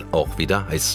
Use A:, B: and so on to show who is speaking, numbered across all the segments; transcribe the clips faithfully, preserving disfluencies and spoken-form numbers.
A: auch wieder heiß.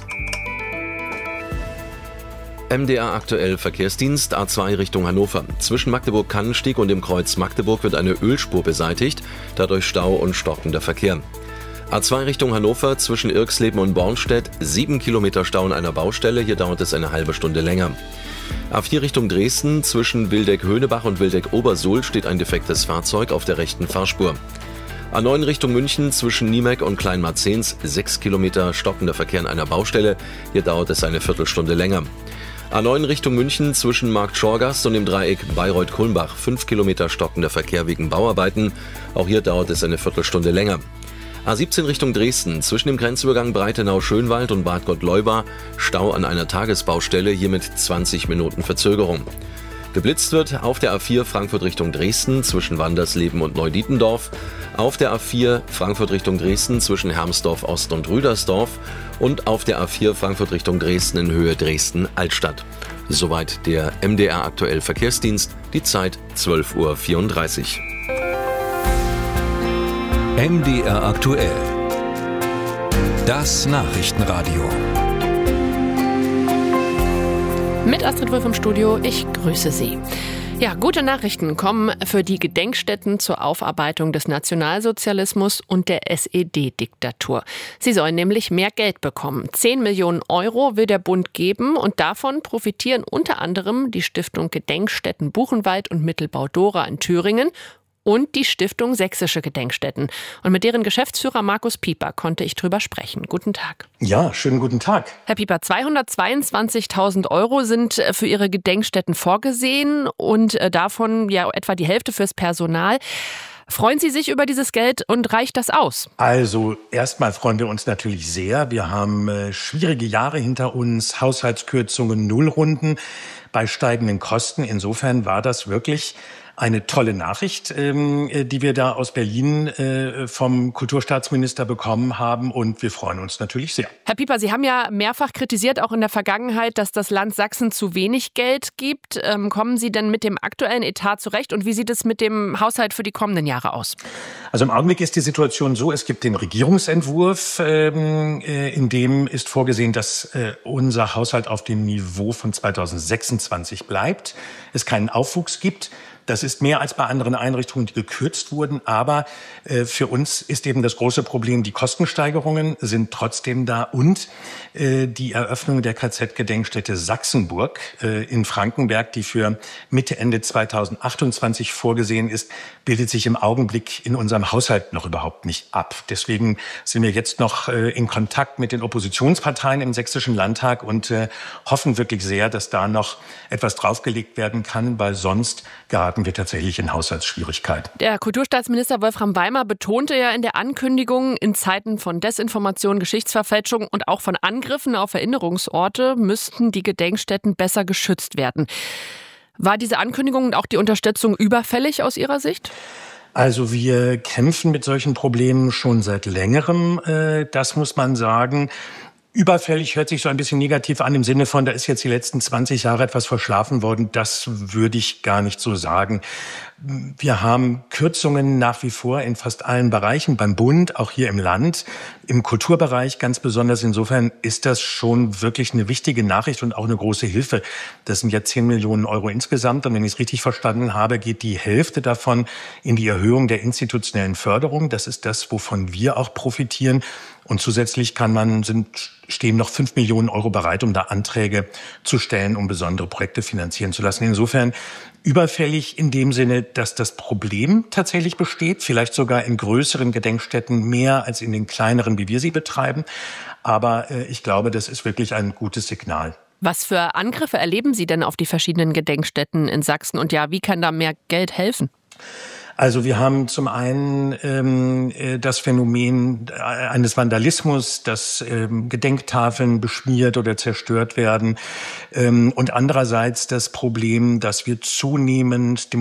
A: M D R aktuell Verkehrsdienst A zwei Richtung Hannover. Zwischen Magdeburg-Kannensteg und dem Kreuz Magdeburg wird eine Ölspur beseitigt, dadurch Stau und stockender Verkehr. A zwei Richtung Hannover zwischen Irxleben und Bornstedt, sieben Kilometer Stau an einer Baustelle, hier dauert es eine halbe Stunde länger. A vier Richtung Dresden zwischen Wildeck-Höhnebach und Wildeck-Obersuhl steht ein defektes Fahrzeug auf der rechten Fahrspur. A neun Richtung München zwischen Niemeck und Kleinmarzens, sechs Kilometer stockender Verkehr an einer Baustelle, hier dauert es eine Viertelstunde länger. A neun Richtung München zwischen Markt-Schorgast und dem Dreieck Bayreuth-Kulmbach, fünf Kilometer stockender Verkehr wegen Bauarbeiten, auch hier dauert es eine Viertelstunde länger. A siebzehn Richtung Dresden, zwischen dem Grenzübergang Breitenau-Schönwald und Bad Gottleuba, Stau an einer Tagesbaustelle, hier mit zwanzig Minuten Verzögerung. Geblitzt wird auf der A vier Frankfurt Richtung Dresden zwischen Wandersleben und Neudietendorf, auf der A vier Frankfurt Richtung Dresden zwischen Hermsdorf Ost und Rüdersdorf und auf der A vier Frankfurt Richtung Dresden in Höhe Dresden-Altstadt. Soweit der M D R aktuell Verkehrsdienst, die Zeit zwölf Uhr vierunddreißig.
B: M D R aktuell. Das Nachrichtenradio.
C: Mit Astrid Wulff im Studio, ich grüße Sie. Ja, gute Nachrichten kommen für die Gedenkstätten zur Aufarbeitung des Nationalsozialismus und der S E D-Diktatur. Sie sollen nämlich mehr Geld bekommen. Zehn Millionen Euro will der Bund geben und davon profitieren unter anderem die Stiftung Gedenkstätten Buchenwald und Mittelbau-Dora in Thüringen und die Stiftung Sächsische Gedenkstätten. Und mit deren Geschäftsführer Markus Pieper konnte ich drüber sprechen. Guten Tag.
D: Ja, schönen guten Tag.
C: Herr Pieper, zweihundertzweiundzwanzigtausend Euro sind für Ihre Gedenkstätten vorgesehen und davon ja etwa die Hälfte fürs Personal. Freuen Sie sich über dieses Geld und reicht das aus?
D: Also erstmal freuen wir uns natürlich sehr. Wir haben äh, schwierige Jahre hinter uns, Haushaltskürzungen, Nullrunden bei steigenden Kosten. Insofern war das wirklich eine tolle Nachricht, ähm, die wir da aus Berlin äh, vom Kulturstaatsminister bekommen haben, und wir freuen uns natürlich sehr.
C: Herr Pieper, Sie haben ja mehrfach kritisiert, auch in der Vergangenheit, dass das Land Sachsen zu wenig Geld gibt. Ähm, kommen Sie denn mit dem aktuellen Etat zurecht und wie sieht es mit dem Haushalt für die kommenden Jahre aus?
D: Also im Augenblick ist die Situation so, es gibt den Regierungsentwurf, ähm, äh, in dem ist vorgesehen, dass äh, unser Haushalt auf dem Niveau von zweitausendsechsundzwanzig bleibt, es keinen Aufwuchs gibt. Das ist mehr als bei anderen Einrichtungen, die gekürzt wurden. Aber äh, für uns ist eben das große Problem, die Kostensteigerungen sind trotzdem da. Und äh, die Eröffnung der K Z-Gedenkstätte Sachsenburg äh, in Frankenberg, die für Mitte, Ende zweitausendachtundzwanzig vorgesehen ist, bildet sich im Augenblick in unserem Haushalt noch überhaupt nicht ab. Deswegen sind wir jetzt noch äh, in Kontakt mit den Oppositionsparteien im Sächsischen Landtag und äh, hoffen wirklich sehr, dass da noch etwas draufgelegt werden kann, weil sonst geraten wir tatsächlich in Haushaltsschwierigkeiten.
C: Der Kulturstaatsminister Wolfram Weimer betonte ja in der Ankündigung, in Zeiten von Desinformation, Geschichtsverfälschung und auch von Angriffen auf Erinnerungsorte müssten die Gedenkstätten besser geschützt werden. War diese Ankündigung und auch die Unterstützung überfällig aus Ihrer Sicht?
D: Also wir kämpfen mit solchen Problemen schon seit längerem, äh, das muss man sagen. Überfällig hört sich so ein bisschen negativ an, im Sinne von, da ist jetzt die letzten zwanzig Jahre etwas verschlafen worden. Das würde ich gar nicht so sagen. Wir haben Kürzungen nach wie vor in fast allen Bereichen, beim Bund, auch hier im Land, im Kulturbereich ganz besonders. Insofern ist das schon wirklich eine wichtige Nachricht und auch eine große Hilfe. Das sind ja zehn Millionen Euro insgesamt. Und wenn ich es richtig verstanden habe, geht die Hälfte davon in die Erhöhung der institutionellen Förderung. Das ist das, wovon wir auch profitieren. Und zusätzlich kann man, sind, stehen noch fünf Millionen Euro bereit, um da Anträge zu stellen, um besondere Projekte finanzieren zu lassen. Insofern überfällig in dem Sinne, dass das Problem tatsächlich besteht, vielleicht sogar in größeren Gedenkstätten mehr als in den kleineren, wie wir sie betreiben. Aber äh, ich glaube, das ist wirklich ein gutes Signal.
C: Was für Angriffe erleben Sie denn auf die verschiedenen Gedenkstätten in Sachsen? Und ja, wie kann da mehr Geld helfen?
D: Also wir haben zum einen ähm, das Phänomen eines Vandalismus, dass ähm, Gedenktafeln beschmiert oder zerstört werden, ähm, und andererseits das Problem, dass wir zunehmend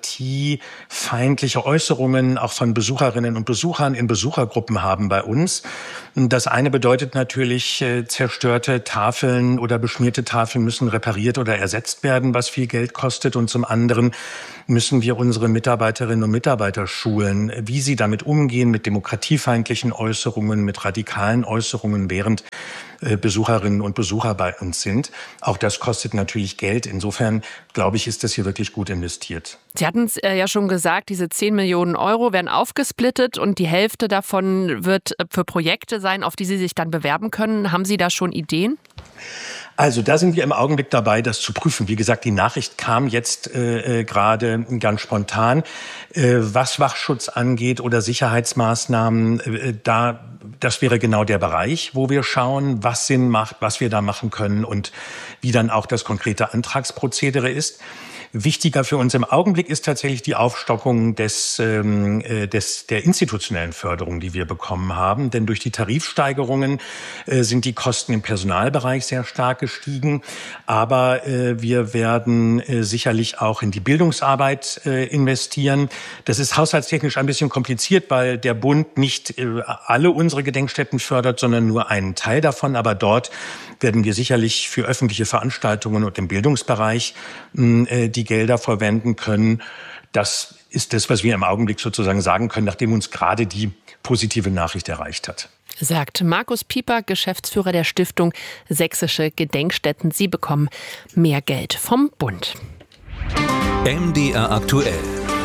D: demokratiefeindliche Äußerungen auch von Besucherinnen und Besuchern in Besuchergruppen haben bei uns. Das eine bedeutet natürlich, äh, zerstörte Tafeln oder beschmierte Tafeln müssen repariert oder ersetzt werden, was viel Geld kostet, und zum anderen müssen wir unsere Mitarbeiterinnen und Mitarbeiter schulen, wie sie damit umgehen mit demokratiefeindlichen Äußerungen, mit radikalen Äußerungen, während Besucherinnen und Besucher bei uns sind. Auch das kostet natürlich Geld. Insofern, glaube ich, ist das hier wirklich gut investiert.
C: Sie hatten es ja schon gesagt, diese zehn Millionen Euro werden aufgesplittet und die Hälfte davon wird für Projekte sein, auf die Sie sich dann bewerben können. Haben Sie da schon Ideen?
D: Also da sind wir im Augenblick dabei, das zu prüfen. Wie gesagt, die Nachricht kam jetzt äh, gerade ganz spontan. Äh, was Wachschutz angeht oder Sicherheitsmaßnahmen, äh, da das wäre genau der Bereich, wo wir schauen, was Sinn macht, was wir da machen können und wie dann auch das konkrete Antragsprozedere ist. Wichtiger für uns im Augenblick ist tatsächlich die Aufstockung des, ähm, des, der institutionellen Förderung, die wir bekommen haben. Denn durch die Tarifsteigerungen äh, sind die Kosten im Personalbereich sehr stark gestiegen. Aber äh, wir werden äh, sicherlich auch in die Bildungsarbeit äh, investieren. Das ist haushaltstechnisch ein bisschen kompliziert, weil der Bund nicht äh, alle unsere Gedenkstätten fördert, sondern nur einen Teil davon. Aber dort werden wir sicherlich für öffentliche Veranstaltungen und im Bildungsbereich äh, die Gelder verwenden können. Das ist das, was wir im Augenblick sozusagen sagen können, nachdem uns gerade die positive Nachricht erreicht hat.
C: Sagt Markus Pieper, Geschäftsführer der Stiftung Sächsische Gedenkstätten. Sie bekommen mehr Geld vom Bund.
B: M D R aktuell.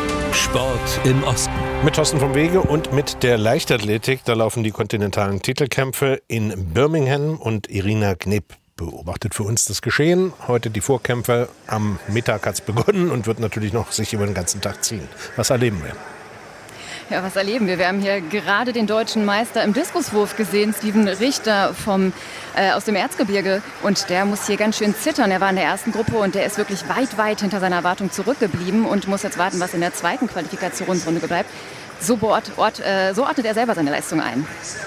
B: Sport im Osten.
E: Mit Thorsten vom Wege und mit der Leichtathletik. Da laufen die kontinentalen Titelkämpfe in Birmingham und Irina Gneb beobachtet für uns das Geschehen. Heute die Vorkämpfe. Am Mittag hat es begonnen und wird natürlich noch sich über den ganzen Tag ziehen. Was erleben wir?
F: Ja, was erleben wir? Wir haben hier gerade den deutschen Meister im Diskuswurf gesehen, Steven Richter vom, äh, aus dem Erzgebirge. Und der muss hier ganz schön zittern. Er war in der ersten Gruppe und der ist wirklich weit, weit hinter seiner Erwartung zurückgeblieben und muss jetzt warten, was in der zweiten Qualifikationsrunde bleibt. So, beort, ort, äh, so ordnet er selber seine Leistung ein.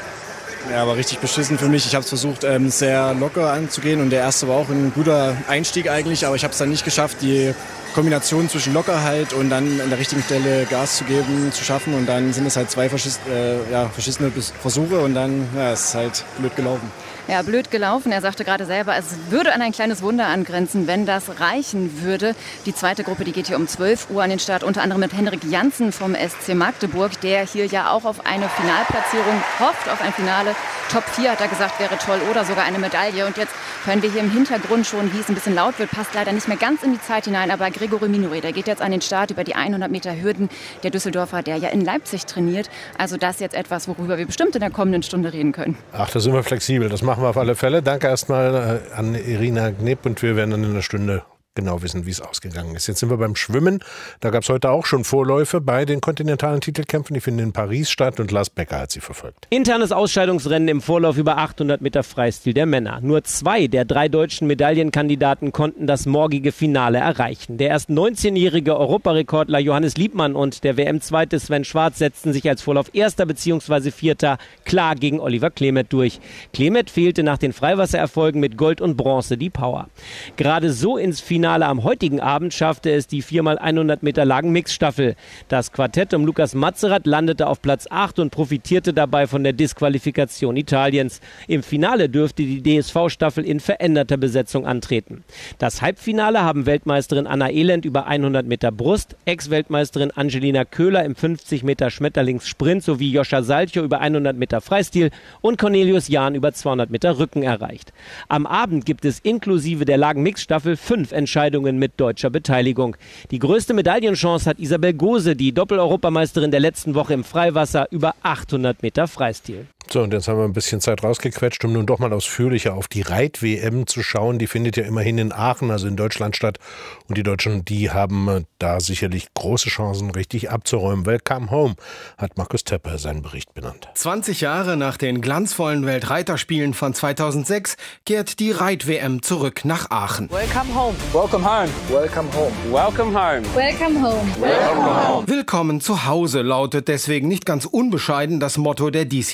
G: Ja, aber richtig beschissen für mich. Ich habe es versucht, ähm, sehr locker anzugehen und der erste war auch ein guter Einstieg eigentlich, aber ich habe es dann nicht geschafft, die Kombination zwischen Lockerheit und dann an der richtigen Stelle Gas zu geben, zu schaffen und dann sind es halt zwei verschiss, äh, ja, verschissene Versuche und dann ja, ist es halt blöd gelaufen.
F: Ja, blöd gelaufen. Er sagte gerade selber, es würde an ein kleines Wunder angrenzen, wenn das reichen würde. Die zweite Gruppe, die geht hier um zwölf Uhr an den Start, unter anderem mit Henrik Janssen vom S C Magdeburg, der hier ja auch auf eine Finalplatzierung hofft, auf ein Finale. Top vier, hat er gesagt, wäre toll oder sogar eine Medaille. Und jetzt hören wir hier im Hintergrund schon, wie es ein bisschen laut wird, passt leider nicht mehr ganz in die Zeit hinein, aber Gregory Minore, der geht jetzt an den Start über die hundert Meter Hürden, der Düsseldorfer, der ja in Leipzig trainiert. Also das ist jetzt etwas, worüber wir bestimmt in der kommenden Stunde reden können.
E: Ach, da sind wir flexibel, das machen wir auf alle Fälle. Danke erstmal an Irina Gneb und wir werden dann in einer Stunde genau wissen, wie es ausgegangen ist. Jetzt sind wir beim Schwimmen. Da gab es heute auch schon Vorläufe bei den kontinentalen Titelkämpfen. Die finden in Paris statt und Lars Becker hat sie verfolgt.
H: Internes Ausscheidungsrennen im Vorlauf über achthundert Meter Freistil der Männer. Nur zwei der drei deutschen Medaillenkandidaten konnten das morgige Finale erreichen. Der erst neunzehnjährige Europarekordler Johannes Liebmann und der W M-Zweite Sven Schwarz setzten sich als Vorlauf Erster bzw. Vierter klar gegen Oliver Klemet durch. Klemet fehlte nach den Freiwassererfolgen mit Gold und Bronze die Power. Gerade so ins Finale am heutigen Abend schaffte es die vier mal hundert Meter Lagen-Mixstaffel. Das Quartett um Lukas Matzerath landete auf Platz acht und profitierte dabei von der Disqualifikation Italiens. Im Finale dürfte die D S V-Staffel in veränderter Besetzung antreten. Das Halbfinale haben Weltmeisterin Anna Elend über hundert Meter Brust, Ex-Weltmeisterin Angelina Köhler im fünfzig Meter Schmetterlingssprint sowie Joscha Salcho über hundert Meter Freistil und Cornelius Jahn über zweihundert Meter Rücken erreicht. Am Abend gibt es inklusive der Lagen-Mixstaffel fünf Entscheidungen mit deutscher Beteiligung. Die größte Medaillenchance hat Isabel Gose, die Doppel-Europameisterin der letzten Woche im Freiwasser über achthundert Meter Freistil.
E: So, und jetzt haben wir ein bisschen Zeit rausgequetscht, um nun doch mal ausführlicher auf die Reit-W M zu schauen. Die findet ja immerhin in Aachen, also in Deutschland statt. Und die Deutschen, die haben da sicherlich große Chancen, richtig abzuräumen. Welcome home, hat Markus Tepper seinen Bericht benannt.
I: zwanzig Jahre nach den glanzvollen Weltreiterspielen von zweitausendsechs kehrt die Reit-W M zurück nach Aachen.
J: Welcome home. Welcome home. Welcome home. Welcome home.
K: Welcome home.
I: Welcome home. Willkommen zu Hause lautet deswegen nicht ganz unbescheiden das Motto der diesjährigen Reit-W M.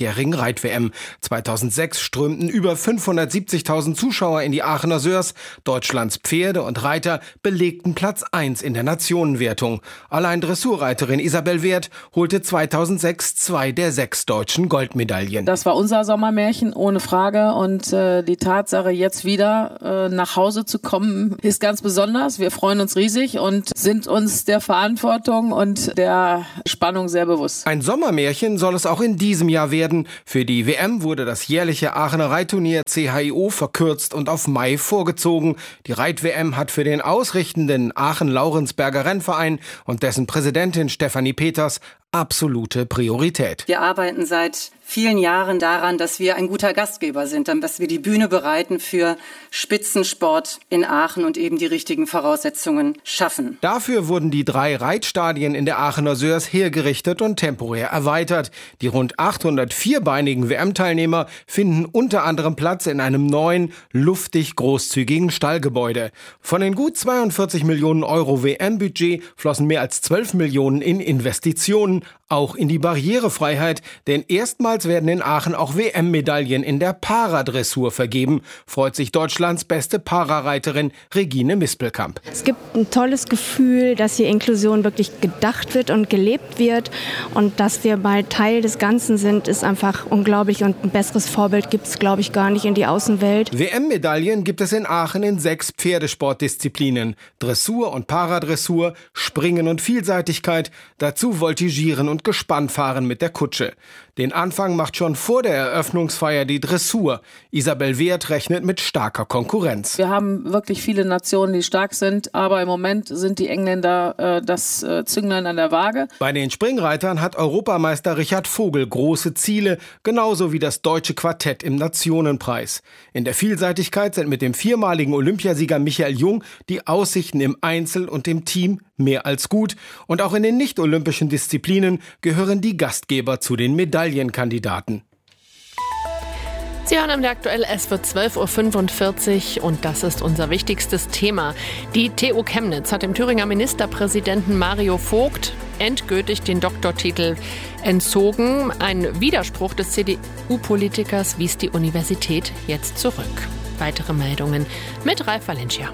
I: Reit-W M. zweitausendsechs strömten über fünfhundertsiebzigtausend Zuschauer in die Aachener Sörs. Deutschlands Pferde und Reiter belegten Platz eins in der Nationenwertung. Allein Dressurreiterin Isabel Wert holte zweitausendsechs zwei der sechs deutschen Goldmedaillen.
K: Das war unser Sommermärchen, ohne Frage. Und äh, die Tatsache, jetzt wieder äh, nach Hause zu kommen, ist ganz besonders. Wir freuen uns riesig und sind uns der Verantwortung und der Spannung sehr bewusst.
I: Ein Sommermärchen soll es auch in diesem Jahr werden. Für die W M wurde das jährliche Aachener Reitturnier C H I O verkürzt und auf Mai vorgezogen. Die Reit-W M hat für den ausrichtenden Aachen-Laurensberger Rennverein und dessen Präsidentin Stefanie Peters absolute Priorität.
L: Wir arbeiten seit vielen Jahren daran, dass wir ein guter Gastgeber sind, dass wir die Bühne bereiten für Spitzensport in Aachen und eben die richtigen Voraussetzungen schaffen.
I: Dafür wurden die drei Reitstadien in der Aachener Sörs hergerichtet und temporär erweitert. Die rund achthundert vierbeinigen W M-Teilnehmer finden unter anderem Platz in einem neuen, luftig großzügigen Stallgebäude. Von den gut zweiundvierzig Millionen Euro W M-Budget flossen mehr als zwölf Millionen in Investitionen, auch in die Barrierefreiheit, denn erstmals werden in Aachen auch W M-Medaillen in der Paradressur vergeben, freut sich Deutschlands beste Parareiterin Regine Mispelkamp.
M: Es gibt ein tolles Gefühl, dass hier Inklusion wirklich gedacht wird und gelebt wird und dass wir bald Teil des Ganzen sind, ist einfach unglaublich und ein besseres Vorbild gibt es, glaube ich, gar nicht in die Außenwelt.
I: W M-Medaillen gibt es in Aachen in sechs Pferdesportdisziplinen, Dressur und Paradressur, Springen und Vielseitigkeit, dazu Voltigieren und Gespannfahren mit der Kutsche. Den Anfang macht schon vor der Eröffnungsfeier die Dressur. Isabel Wert rechnet mit starker Konkurrenz.
K: Wir haben wirklich viele Nationen, die stark sind, aber im Moment sind die Engländer äh, das äh, Zünglein an der Waage.
I: Bei den Springreitern hat Europameister Richard Vogel große Ziele, genauso wie das deutsche Quartett im Nationenpreis. In der Vielseitigkeit sind mit dem viermaligen Olympiasieger Michael Jung die Aussichten im Einzel und im Team mehr als gut. Und auch in den nicht-olympischen Disziplinen gehören die Gastgeber zu den Medaillenkandidaten.
C: Sie hören am Aktuell, es wird zwölf Uhr fünfundvierzig und das ist unser wichtigstes Thema. Die T U Chemnitz hat dem Thüringer Ministerpräsidenten Mario Vogt endgültig den Doktortitel entzogen. Ein Widerspruch des C D U-Politikers wies die Universität jetzt zurück. Weitere Meldungen mit Ralf Valencia.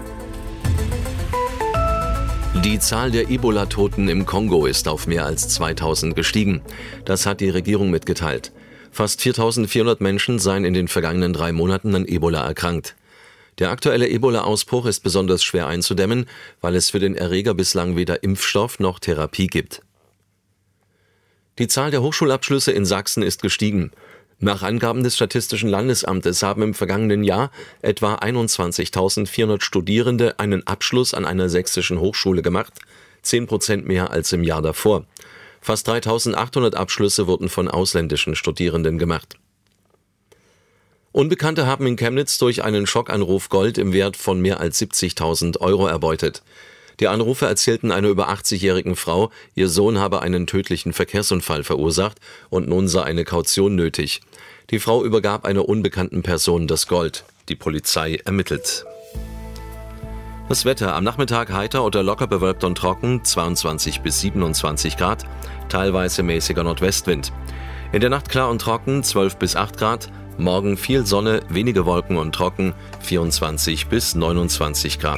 A: Die Zahl der Ebola-Toten im Kongo ist auf mehr als zweitausend gestiegen. Das hat die Regierung mitgeteilt. Fast viertausendvierhundert Menschen seien in den vergangenen drei Monaten an Ebola erkrankt. Der aktuelle Ebola-Ausbruch ist besonders schwer einzudämmen, weil es für den Erreger bislang weder Impfstoff noch Therapie gibt. Die Zahl der Hochschulabschlüsse in Sachsen ist gestiegen. Nach Angaben des Statistischen Landesamtes haben im vergangenen Jahr etwa einundzwanzigtausendvierhundert Studierende einen Abschluss an einer sächsischen Hochschule gemacht, zehn Prozent mehr als im Jahr davor. Fast dreitausendachthundert Abschlüsse wurden von ausländischen Studierenden gemacht. Unbekannte haben in Chemnitz durch einen Schockanruf Gold im Wert von mehr als siebzigtausend Euro erbeutet. Die Anrufer erzählten einer über achtzigjährigen Frau, ihr Sohn habe einen tödlichen Verkehrsunfall verursacht und nun sei eine Kaution nötig. Die Frau übergab einer unbekannten Person das Gold. Die Polizei ermittelt. Das Wetter: am Nachmittag heiter oder locker bewölkt und trocken, zweiundzwanzig bis siebenundzwanzig Grad, teilweise mäßiger Nordwestwind. In der Nacht klar und trocken, zwölf bis acht Grad, morgen viel Sonne, wenige Wolken und trocken, vierundzwanzig bis neunundzwanzig Grad.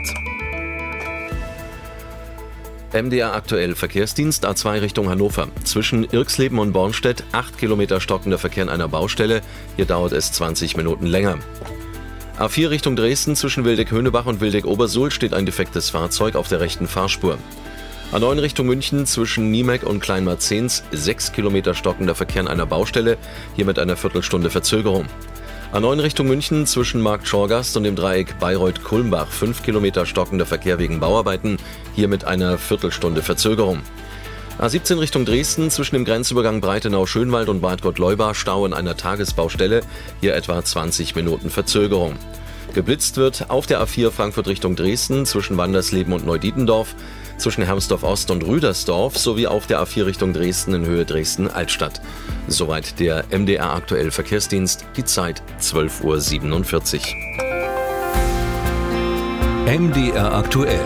A: M D R aktuell Verkehrsdienst A zwei Richtung Hannover. Zwischen Irxleben und Bornstedt acht Kilometer stockender Verkehr an einer Baustelle. Hier dauert es zwanzig Minuten länger. A vier Richtung Dresden zwischen Wildeck-Höhnebach und Wildeck-Obersuhl steht ein defektes Fahrzeug auf der rechten Fahrspur. A neun Richtung München zwischen Niemeck und Kleinmarzens sechs Kilometer stockender Verkehr an einer Baustelle. Hier mit einer Viertelstunde Verzögerung. A neun Richtung München zwischen Markt Schorgast und dem Dreieck Bayreuth-Kulmbach fünf Kilometer stockender Verkehr wegen Bauarbeiten, hier mit einer Viertelstunde Verzögerung. A siebzehn Richtung Dresden zwischen dem Grenzübergang Breitenau-Schönwald und Bad Gott-Leubach Stau in einer Tagesbaustelle, hier etwa zwanzig Minuten Verzögerung. Geblitzt wird auf der A vier Frankfurt Richtung Dresden zwischen Wandersleben und Neudietendorf, zwischen Hermsdorf-Ost und Rüdersdorf sowie auf der A vier Richtung Dresden in Höhe Dresden-Altstadt. Soweit der M D R aktuell Verkehrsdienst, die Zeit zwölf Uhr siebenundvierzig.
B: M D R aktuell.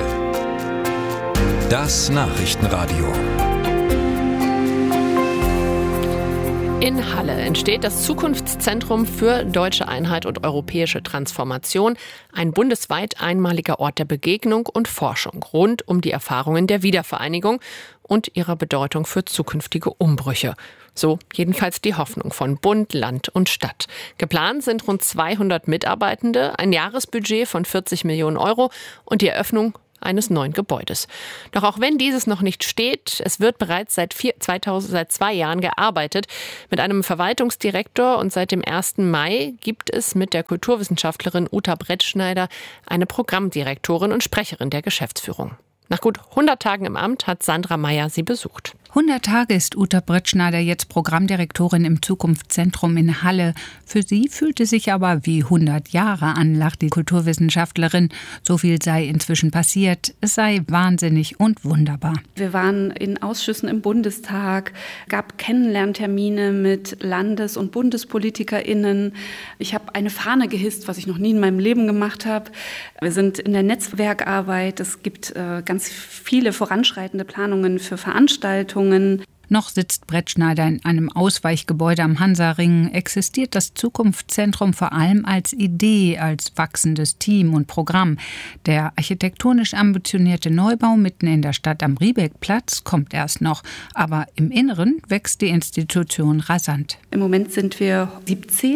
B: Das Nachrichtenradio.
C: In Halle entsteht das Zukunftszentrum für deutsche Einheit und europäische Transformation, ein bundesweit einmaliger Ort der Begegnung und Forschung rund um die Erfahrungen der Wiedervereinigung und ihrer Bedeutung für zukünftige Umbrüche. So jedenfalls die Hoffnung von Bund, Land und Stadt. Geplant sind rund zweihundert Mitarbeitende, ein Jahresbudget von vierzig Millionen Euro und die Eröffnung eines neuen Gebäudes. Doch auch wenn dieses noch nicht steht, es wird bereits seit, vier, zweitausend, seit zwei Jahren gearbeitet mit einem Verwaltungsdirektor und seit dem ersten Mai gibt es mit der Kulturwissenschaftlerin Uta Brettschneider eine Programmdirektorin und Sprecherin der Geschäftsführung. Nach gut hundert Tagen im Amt hat Sandra Meyer sie besucht.
N: hundert Tage ist Uta Brettschneider jetzt Programmdirektorin im Zukunftszentrum in Halle. Für sie fühlt es sich aber wie hundert Jahre an, lacht die Kulturwissenschaftlerin. So viel sei inzwischen passiert. Es sei wahnsinnig und wunderbar.
O: Wir waren in Ausschüssen im Bundestag, gab Kennenlerntermine mit Landes- und BundespolitikerInnen. Ich habe eine Fahne gehisst, was ich noch nie in meinem Leben gemacht habe. Wir sind in der Netzwerkarbeit. Es gibt äh, ganz viele voranschreitende Planungen für Veranstaltungen.
N: Noch sitzt Brettschneider in einem Ausweichgebäude am Hansaring, existiert das Zukunftszentrum vor allem als Idee, als wachsendes Team und Programm. Der architektonisch ambitionierte Neubau mitten in der Stadt am Riebeckplatz kommt erst noch, aber im Inneren wächst die Institution rasant.
O: Im Moment sind wir siebzehn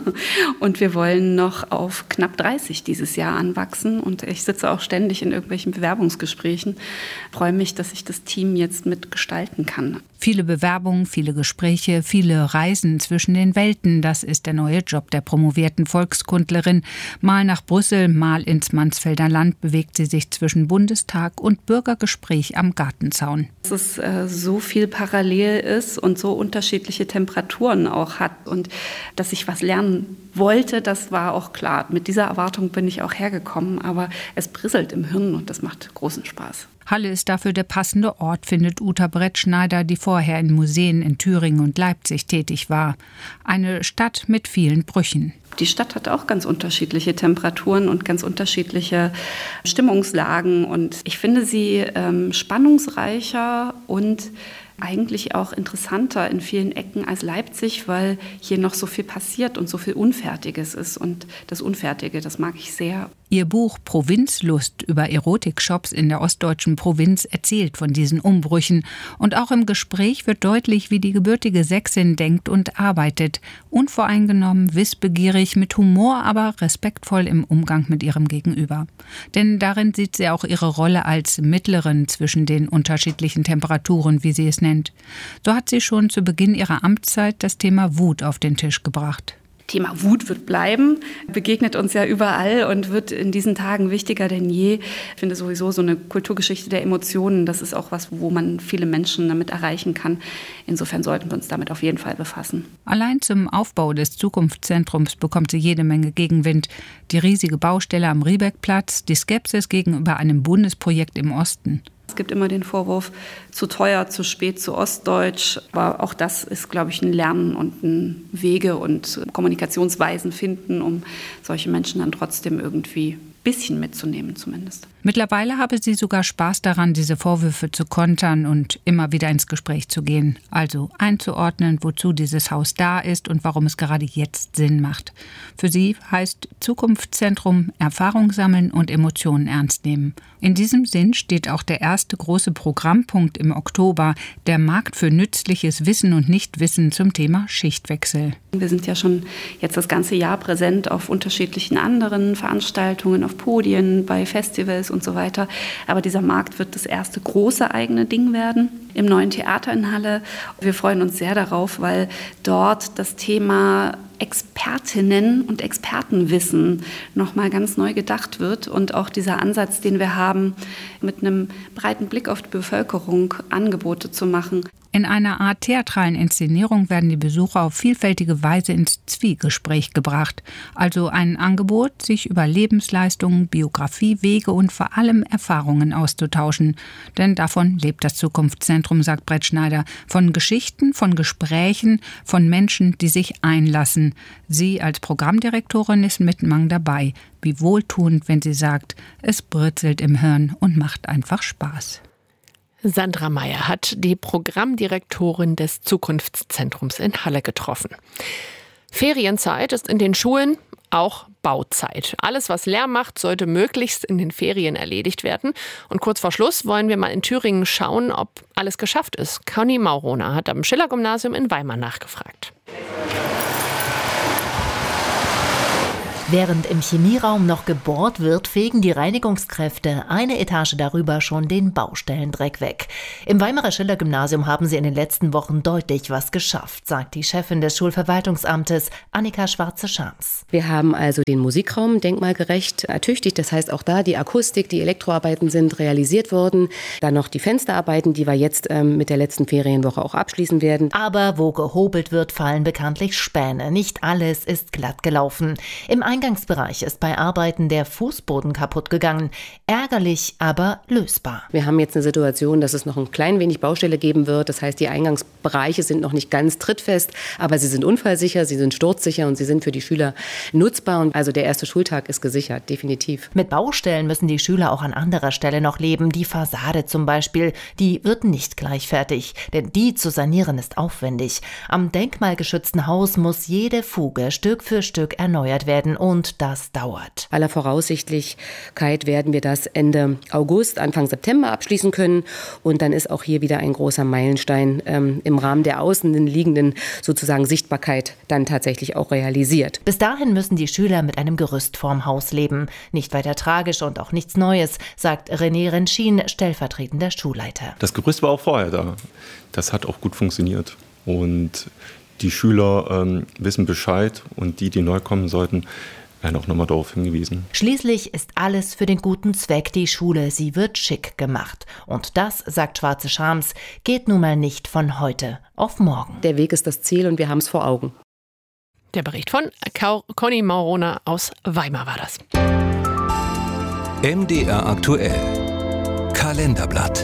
O: und wir wollen noch auf knapp dreißig dieses Jahr anwachsen und ich sitze auch ständig in irgendwelchen Bewerbungsgesprächen. Ich freue mich, dass ich das Team jetzt mitgestalten kann.
N: Viele Bewerbungen, viele Gespräche, viele Reisen zwischen den Welten. Das ist der neue Job der promovierten Volkskundlerin. Mal nach Brüssel, mal ins Mansfelder Land bewegt sie sich zwischen Bundestag und Bürgergespräch am Gartenzaun.
O: Dass es äh, so viel parallel ist und so unterschiedliche Temperaturen auch hat und dass ich was lernen wollte, das war auch klar. Mit dieser Erwartung bin ich auch hergekommen, aber es brisselt im Hirn und das macht großen Spaß.
N: Halle ist dafür der passende Ort, findet Uta Brettschneider, die vorher in Museen in Thüringen und Leipzig tätig war. Eine Stadt mit vielen Brüchen.
O: Die Stadt hat auch ganz unterschiedliche Temperaturen und ganz unterschiedliche Stimmungslagen. Und ich finde sie ähm, spannungsreicher und eigentlich auch interessanter in vielen Ecken als Leipzig, weil hier noch so viel passiert und so viel Unfertiges ist. Und das Unfertige, das mag ich sehr.
N: Ihr Buch Provinzlust über Erotikshops in der ostdeutschen Provinz erzählt von diesen Umbrüchen. Und auch im Gespräch wird deutlich, wie die gebürtige Sächsin denkt und arbeitet. Unvoreingenommen, wissbegierig, mit Humor, aber respektvoll im Umgang mit ihrem Gegenüber. Denn darin sieht sie auch ihre Rolle als Mittlerin zwischen den unterschiedlichen Temperaturen, wie sie es nennt. So hat sie schon zu Beginn ihrer Amtszeit das Thema Wut auf den Tisch gebracht.
O: Thema Wut wird bleiben, begegnet uns ja überall und wird in diesen Tagen wichtiger denn je. Ich finde sowieso so eine Kulturgeschichte der Emotionen, das ist auch was, wo man viele Menschen damit erreichen kann. Insofern sollten wir uns damit auf jeden Fall befassen.
N: Allein zum Aufbau des Zukunftszentrums bekommt sie jede Menge Gegenwind. Die riesige Baustelle am Riebeckplatz, die Skepsis gegenüber einem Bundesprojekt im Osten.
O: Es gibt immer den Vorwurf, zu teuer, zu spät, zu ostdeutsch. Aber auch das ist, glaube ich, ein Lernen und ein Wege und Kommunikationsweisen finden, um solche Menschen dann trotzdem irgendwie ein bisschen mitzunehmen zumindest.
N: Mittlerweile habe sie sogar Spaß daran, diese Vorwürfe zu kontern und immer wieder ins Gespräch zu gehen. Also einzuordnen, wozu dieses Haus da ist und warum es gerade jetzt Sinn macht. Für sie heißt Zukunftszentrum Erfahrung sammeln und Emotionen ernst nehmen. In diesem Sinn steht auch der erste große Programmpunkt im Oktober, der Markt für nützliches Wissen und Nichtwissen zum Thema Schichtwechsel.
O: Wir sind ja schon jetzt das ganze Jahr präsent auf unterschiedlichen anderen Veranstaltungen, auf Podien, bei Festivals und so weiter. Aber dieser Markt wird das erste große eigene Ding werden im neuen Theater in Halle. Wir freuen uns sehr darauf, weil dort das Thema Expertinnen und Expertenwissen noch mal ganz neu gedacht wird und auch dieser Ansatz, den wir haben, mit einem breiten Blick auf die Bevölkerung Angebote zu machen.
N: In einer Art theatralen Inszenierung werden die Besucher auf vielfältige Weise ins Zwiegespräch gebracht. Also ein Angebot, sich über Lebensleistungen, Biografie, Wege und vor allem Erfahrungen auszutauschen. Denn davon lebt das Zukunftszentrum, sagt Brettschneider. Von Geschichten, von Gesprächen, von Menschen, die sich einlassen. Sie als Programmdirektorin ist mit Mang dabei. Wie wohltuend, wenn sie sagt, es britzelt im Hirn und macht einfach Spaß.
C: Sandra Meyer hat die Programmdirektorin des Zukunftszentrums in Halle getroffen. Ferienzeit ist in den Schulen auch Bauzeit. Alles, was Lärm macht, sollte möglichst in den Ferien erledigt werden. Und kurz vor Schluss wollen wir mal in Thüringen schauen, ob alles geschafft ist. Conny Mauroner hat am Schiller-Gymnasium in Weimar nachgefragt.
P: Während im Chemieraum noch gebohrt wird, fegen die Reinigungskräfte eine Etage darüber schon den Baustellendreck weg. Im Weimarer Schiller-Gymnasium haben sie in den letzten Wochen deutlich was geschafft, sagt die Chefin des Schulverwaltungsamtes, Annika Schwarze-Schams.
Q: Wir haben also den Musikraum denkmalgerecht ertüchtigt. Das heißt, auch da die Akustik, die Elektroarbeiten sind realisiert worden. Dann noch die Fensterarbeiten, die wir jetzt ähm, mit der letzten Ferienwoche auch abschließen werden.
P: Aber wo gehobelt wird, fallen bekanntlich Späne. Nicht alles ist glatt gelaufen. Im Eingangsbereich ist bei Arbeiten der Fußboden kaputt gegangen. Ärgerlich, aber lösbar.
Q: Wir haben jetzt eine Situation, dass es noch ein klein wenig Baustelle geben wird. Das heißt, die Eingangsbereiche sind noch nicht ganz trittfest, aber sie sind unfallsicher, sie sind sturzsicher und sie sind für die Schüler nutzbar. Und also der erste Schultag ist gesichert, definitiv.
P: Mit Baustellen müssen die Schüler auch an anderer Stelle noch leben. Die Fassade zum Beispiel, die wird nicht gleich fertig, denn die zu sanieren ist aufwendig. Am denkmalgeschützten Haus muss jede Fuge Stück für Stück erneuert werden. Und das dauert.
Q: Aller Voraussichtlichkeit werden wir das Ende August, Anfang September abschließen können. Und dann ist auch hier wieder ein großer Meilenstein ähm, im Rahmen der außen liegenden sozusagen Sichtbarkeit dann tatsächlich auch realisiert.
P: Bis dahin müssen die Schüler mit einem Gerüst vorm Haus leben. Nicht weiter tragisch und auch nichts Neues, sagt René Rentschin, stellvertretender Schulleiter.
R: Das Gerüst war auch vorher da. Das hat auch gut funktioniert. Und die Schüler ähm, wissen Bescheid und die, die neu kommen sollten, werden auch nochmal darauf hingewiesen.
P: Schließlich ist alles für den guten Zweck. Die Schule, sie wird schick gemacht. Und das, sagt Schwarze-Schams, geht nun mal nicht von heute auf morgen.
Q: Der Weg ist das Ziel und wir haben es vor Augen.
C: Der Bericht von Conny Mauroner aus Weimar war das.
B: M D R aktuell. Kalenderblatt.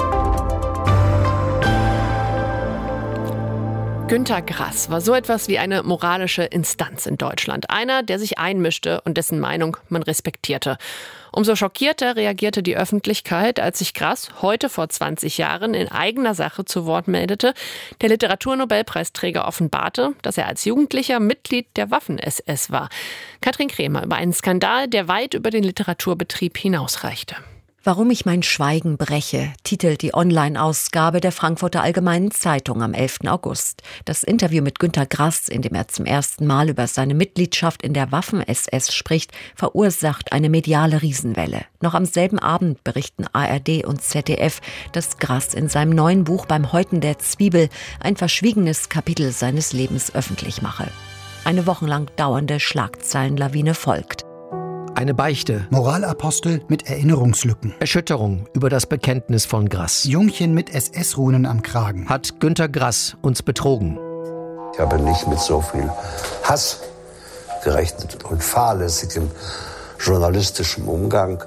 C: Günter Grass war so etwas wie eine moralische Instanz in Deutschland. Einer, der sich einmischte und dessen Meinung man respektierte. Umso schockierter reagierte die Öffentlichkeit, als sich Grass heute vor zwanzig Jahren in eigener Sache zu Wort meldete. Der Literaturnobelpreisträger offenbarte, dass er als Jugendlicher Mitglied der Waffen-S S war. Katrin Krämer über einen Skandal, der weit über den Literaturbetrieb hinausreichte.
S: Warum ich mein Schweigen breche, titelt die Online-Ausgabe der Frankfurter Allgemeinen Zeitung am elften August. Das Interview mit Günter Grass, in dem er zum ersten Mal über seine Mitgliedschaft in der Waffen-S S spricht, verursacht eine mediale Riesenwelle. Noch am selben Abend berichten A R D und Z D F, dass Grass in seinem neuen Buch Beim Häuten der Zwiebel ein verschwiegenes Kapitel seines Lebens öffentlich mache. Eine wochenlang dauernde Schlagzeilenlawine folgt.
T: Eine Beichte.
U: Moralapostel mit Erinnerungslücken.
T: Erschütterung über das Bekenntnis von Grass.
U: Jungchen mit S S-Runen am Kragen.
T: Hat Günter Grass uns betrogen?
V: Ich habe nicht mit so viel Hass gerechnet und fahrlässigem journalistischem Umgang.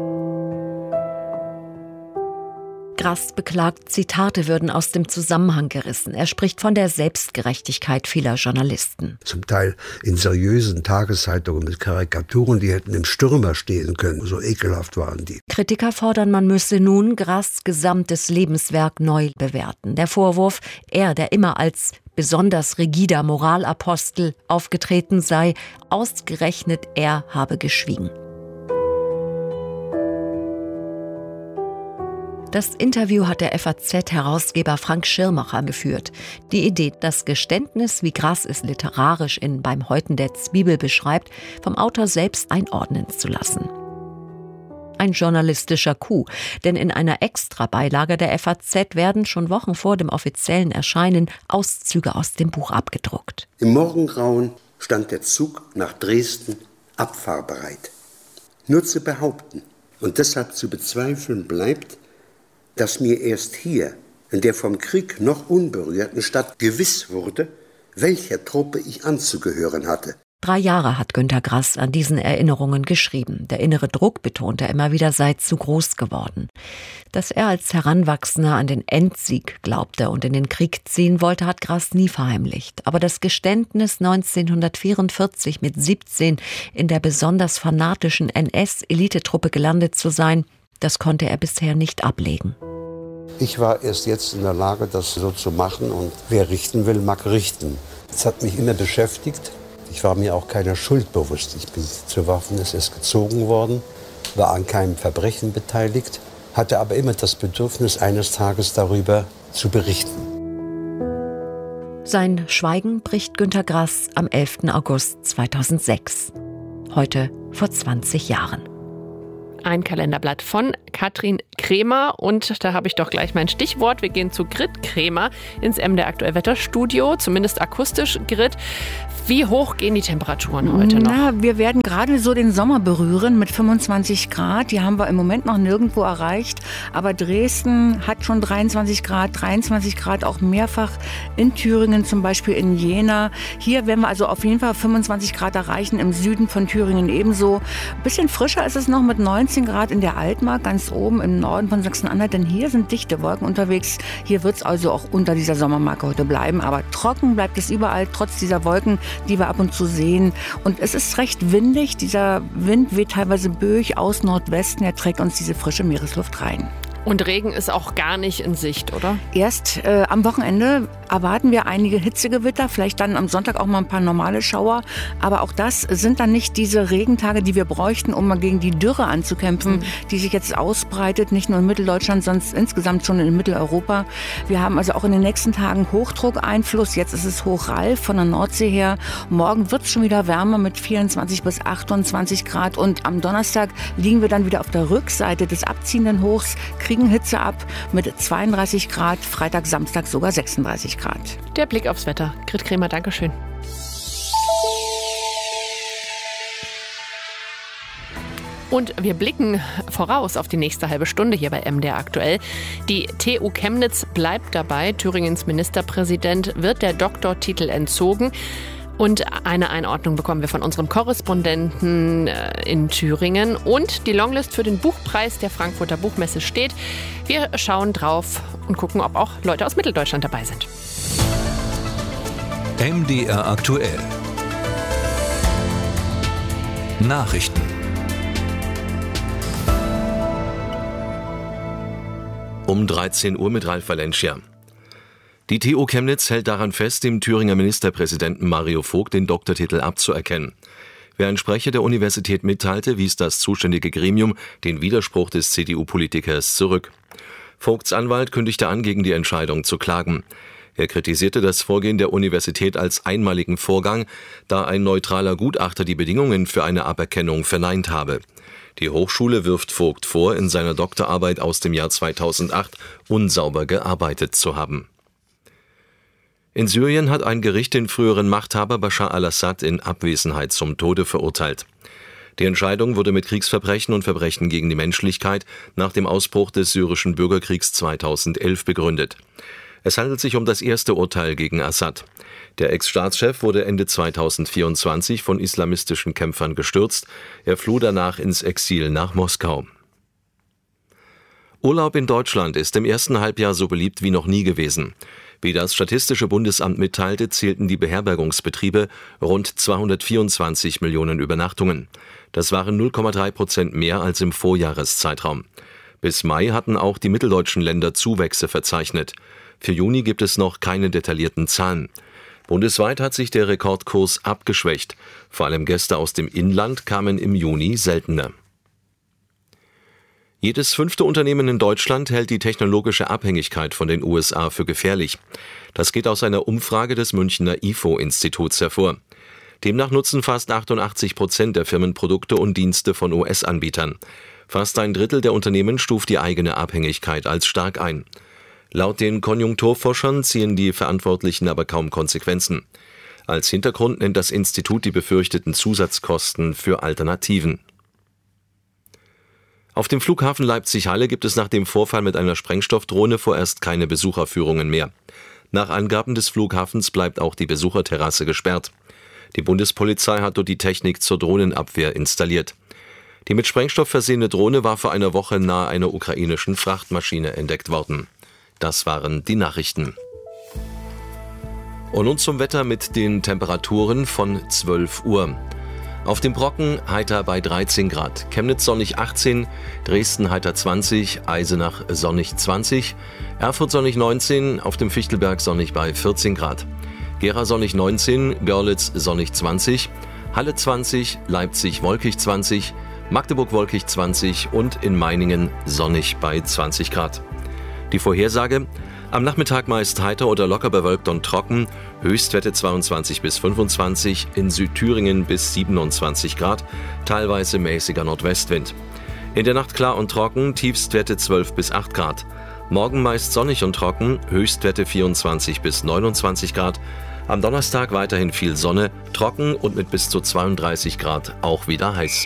S: Grass beklagt, Zitate würden aus dem Zusammenhang gerissen. Er spricht von der Selbstgerechtigkeit vieler Journalisten.
V: Zum Teil in seriösen Tageszeitungen mit Karikaturen, die hätten im Stürmer stehen können. So ekelhaft waren die.
S: Kritiker fordern, man müsse nun Grass' gesamtes Lebenswerk neu bewerten. Der Vorwurf, er, der immer als besonders rigider Moralapostel aufgetreten sei, ausgerechnet er habe geschwiegen. Das Interview hat der F A Z-Herausgeber Frank Schirmacher geführt. Die Idee, das Geständnis, wie Grass es literarisch in Beim Häuten der Zwiebel beschreibt, vom Autor selbst einordnen zu lassen. Ein journalistischer Coup, denn in einer Extrabeilage der F A Z werden schon Wochen vor dem offiziellen Erscheinen Auszüge aus dem Buch abgedruckt.
V: Im Morgengrauen stand der Zug nach Dresden abfahrbereit. Nur zu behaupten und deshalb zu bezweifeln bleibt, dass mir erst hier, in der vom Krieg noch unberührten Stadt, gewiss wurde, welcher Truppe ich anzugehören hatte.
S: Drei Jahre hat Günter Grass an diesen Erinnerungen geschrieben. Der innere Druck, betont er immer wieder, sei zu groß geworden. Dass er als Heranwachsender an den Endsieg glaubte und in den Krieg ziehen wollte, hat Grass nie verheimlicht. Aber das Geständnis, neunzehnhundertvierundvierzig mit siebzehn in der besonders fanatischen N S-Elitetruppe gelandet zu sein, das konnte er bisher nicht ablegen.
V: Ich war erst jetzt in der Lage, das so zu machen. Und wer richten will, mag richten. Das hat mich immer beschäftigt. Ich war mir auch keiner Schuld bewusst. Ich bin zur Waffen, es ist gezogen worden, war an keinem Verbrechen beteiligt, hatte aber immer das Bedürfnis, eines Tages darüber zu berichten.
S: Sein Schweigen bricht Günter Grass am elften August zweitausendsechs. Heute vor zwanzig Jahren.
C: Ein Kalenderblatt von Katrin Kremer und da habe ich doch gleich mein Stichwort. Wir gehen zu Grit Kremer ins M D R Aktuell Wetterstudio, zumindest akustisch. Grit, wie hoch gehen die Temperaturen heute noch?
D: Na, wir werden gerade so den Sommer berühren mit fünfundzwanzig Grad. Die haben wir im Moment noch nirgendwo erreicht. Aber Dresden hat schon dreiundzwanzig Grad, dreiundzwanzig Grad auch mehrfach in Thüringen, zum Beispiel in Jena. Hier werden wir also auf jeden Fall fünfundzwanzig Grad erreichen, im Süden von Thüringen ebenso. Ein bisschen frischer ist es noch mit neunzehn Grad in der Altmark, ganz oben im Norden von Sachsen-Anhalt. Denn hier sind dichte Wolken unterwegs. Hier wird es also auch unter dieser Sommermarke heute bleiben. Aber trocken bleibt es überall, trotz dieser Wolken, die wir ab und zu sehen. Und es ist recht windig. Dieser Wind weht teilweise böig aus Nordwesten. Er trägt uns diese frische Meeresluft rein.
C: Und Regen ist auch gar nicht in Sicht, oder?
D: Erst äh, am Wochenende erwarten wir einige Hitzegewitter, vielleicht dann am Sonntag auch mal ein paar normale Schauer. Aber auch das sind dann nicht diese Regentage, die wir bräuchten, um mal gegen die Dürre anzukämpfen, mhm. die sich jetzt ausbreitet, nicht nur in Mitteldeutschland, sondern insgesamt schon in Mitteleuropa. Wir haben also auch in den nächsten Tagen Hochdruckeinfluss. Jetzt ist es Hochralf von der Nordsee her. Morgen wird es schon wieder wärmer mit vierundzwanzig bis achtundzwanzig Grad. Und am Donnerstag liegen wir dann wieder auf der Rückseite des abziehenden Hochs, kriegen Hitze ab mit zweiunddreißig Grad, Freitag, Samstag sogar sechsunddreißig Grad.
C: Der Blick aufs Wetter. Grit Kremer, Dankeschön. Und wir blicken voraus auf die nächste halbe Stunde hier bei M D R Aktuell. Die T U Chemnitz bleibt dabei. Thüringens Ministerpräsident wird der Doktortitel entzogen. Und eine Einordnung bekommen wir von unserem Korrespondenten in Thüringen. Und die Longlist für den Buchpreis der Frankfurter Buchmesse steht. Wir schauen drauf und gucken, ob auch Leute aus Mitteldeutschland dabei sind.
B: M D R Aktuell. Nachrichten.
A: Um dreizehn Uhr mit Ralf Valencia. Die T U Chemnitz hält daran fest, dem Thüringer Ministerpräsidenten Mario Vogt den Doktortitel abzuerkennen. Wie ein Sprecher der Universität mitteilte, wies das zuständige Gremium den Widerspruch des C D U-Politikers zurück. Vogts Anwalt kündigte an, gegen die Entscheidung zu klagen. Er kritisierte das Vorgehen der Universität als einmaligen Vorgang, da ein neutraler Gutachter die Bedingungen für eine Aberkennung verneint habe. Die Hochschule wirft Vogt vor, in seiner Doktorarbeit aus dem Jahr zweitausendacht unsauber gearbeitet zu haben. In Syrien hat ein Gericht den früheren Machthaber Bashar al-Assad in Abwesenheit zum Tode verurteilt. Die Entscheidung wurde mit Kriegsverbrechen und Verbrechen gegen die Menschlichkeit nach dem Ausbruch des syrischen Bürgerkriegs zweitausendelf begründet. Es handelt sich um das erste Urteil gegen Assad. Der Ex-Staatschef wurde Ende zweitausendvierundzwanzig von islamistischen Kämpfern gestürzt. Er floh danach ins Exil nach Moskau. Urlaub in Deutschland ist im ersten Halbjahr so beliebt wie noch nie gewesen. Wie das Statistische Bundesamt mitteilte, zählten die Beherbergungsbetriebe rund zweihundertvierundzwanzig Millionen Übernachtungen. Das waren null Komma drei Prozent mehr als im Vorjahreszeitraum. Bis Mai hatten auch die mitteldeutschen Länder Zuwächse verzeichnet. Für Juni gibt es noch keine detaillierten Zahlen. Bundesweit hat sich der Rekordkurs abgeschwächt. Vor allem Gäste aus dem Inland kamen im Juni seltener. Jedes fünfte Unternehmen in Deutschland hält die technologische Abhängigkeit von den U S A für gefährlich. Das geht aus einer Umfrage des Münchner I F O-Instituts hervor. Demnach nutzen fast achtundachtzig Prozent der Firmen Produkte und Dienste von U S-Anbietern. Fast ein Drittel der Unternehmen stuft die eigene Abhängigkeit als stark ein. Laut den Konjunkturforschern ziehen die Verantwortlichen aber kaum Konsequenzen. Als Hintergrund nennt das Institut die befürchteten Zusatzkosten für Alternativen. Auf dem Flughafen Leipzig-Halle gibt es nach dem Vorfall mit einer Sprengstoffdrohne vorerst keine Besucherführungen mehr. Nach Angaben des Flughafens bleibt auch die Besucherterrasse gesperrt. Die Bundespolizei hat dort die Technik zur Drohnenabwehr installiert. Die mit Sprengstoff versehene Drohne war vor einer Woche nahe einer ukrainischen Frachtmaschine entdeckt worden. Das waren die Nachrichten. Und nun zum Wetter mit den Temperaturen von zwölf Uhr. Auf dem Brocken heiter bei dreizehn Grad, Chemnitz sonnig achtzehn, Dresden heiter zwanzig, Eisenach sonnig zwanzig, Erfurt sonnig neunzehn, auf dem Fichtelberg sonnig bei vierzehn Grad, Gera sonnig neunzehn, Görlitz sonnig zwanzig, Halle zwanzig, Leipzig wolkig zwanzig, Magdeburg wolkig zwanzig und in Meiningen sonnig bei zwanzig Grad. Die Vorhersage: Am Nachmittag meist heiter oder locker bewölkt und trocken, Höchstwerte zweiundzwanzig bis fünfundzwanzig, in Südthüringen bis siebenundzwanzig Grad, teilweise mäßiger Nordwestwind. In der Nacht klar und trocken, Tiefstwerte zwölf bis acht Grad. Morgen meist sonnig und trocken, Höchstwerte vierundzwanzig bis neunundzwanzig Grad. Am Donnerstag weiterhin viel Sonne, trocken und mit bis zu zweiunddreißig Grad auch wieder heiß.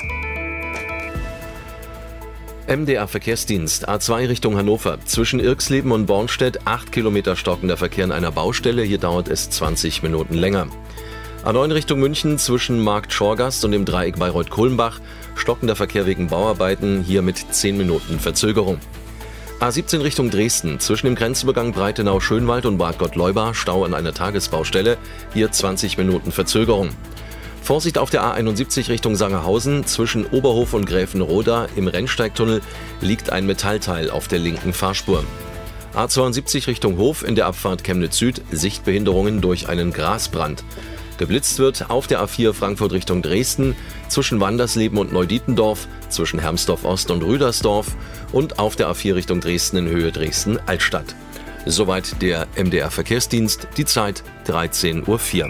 A: M D R-Verkehrsdienst, A zwei Richtung Hannover. Zwischen Irxleben und Bornstedt acht Kilometer stockender Verkehr an einer Baustelle. Hier dauert es zwanzig Minuten länger. A neun Richtung München zwischen Markt Schorgast und dem Dreieck Bayreuth-Kulmbach. Stockender Verkehr wegen Bauarbeiten, hier mit zehn Minuten Verzögerung. A siebzehn Richtung Dresden. Zwischen dem Grenzübergang Breitenau-Schönwald und Bad Gottleuba Stau an einer Tagesbaustelle. Hier zwanzig Minuten Verzögerung. Vorsicht auf der A einundsiebzig Richtung Sangerhausen. Zwischen Oberhof und Gräfenroda im Rennsteigtunnel liegt ein Metallteil auf der linken Fahrspur. A zweiundsiebzig Richtung Hof in der Abfahrt Chemnitz Süd. Sichtbehinderungen durch einen Grasbrand. Geblitzt wird auf der A vier Frankfurt Richtung Dresden, zwischen Wandersleben und Neudietendorf, zwischen Hermsdorf Ost und Rüdersdorf und auf der A vier Richtung Dresden in Höhe Dresden-Altstadt. Soweit der M D R-Verkehrsdienst, die Zeit dreizehn Uhr vier.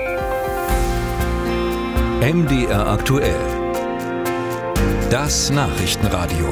B: M D R aktuell. Das Nachrichtenradio.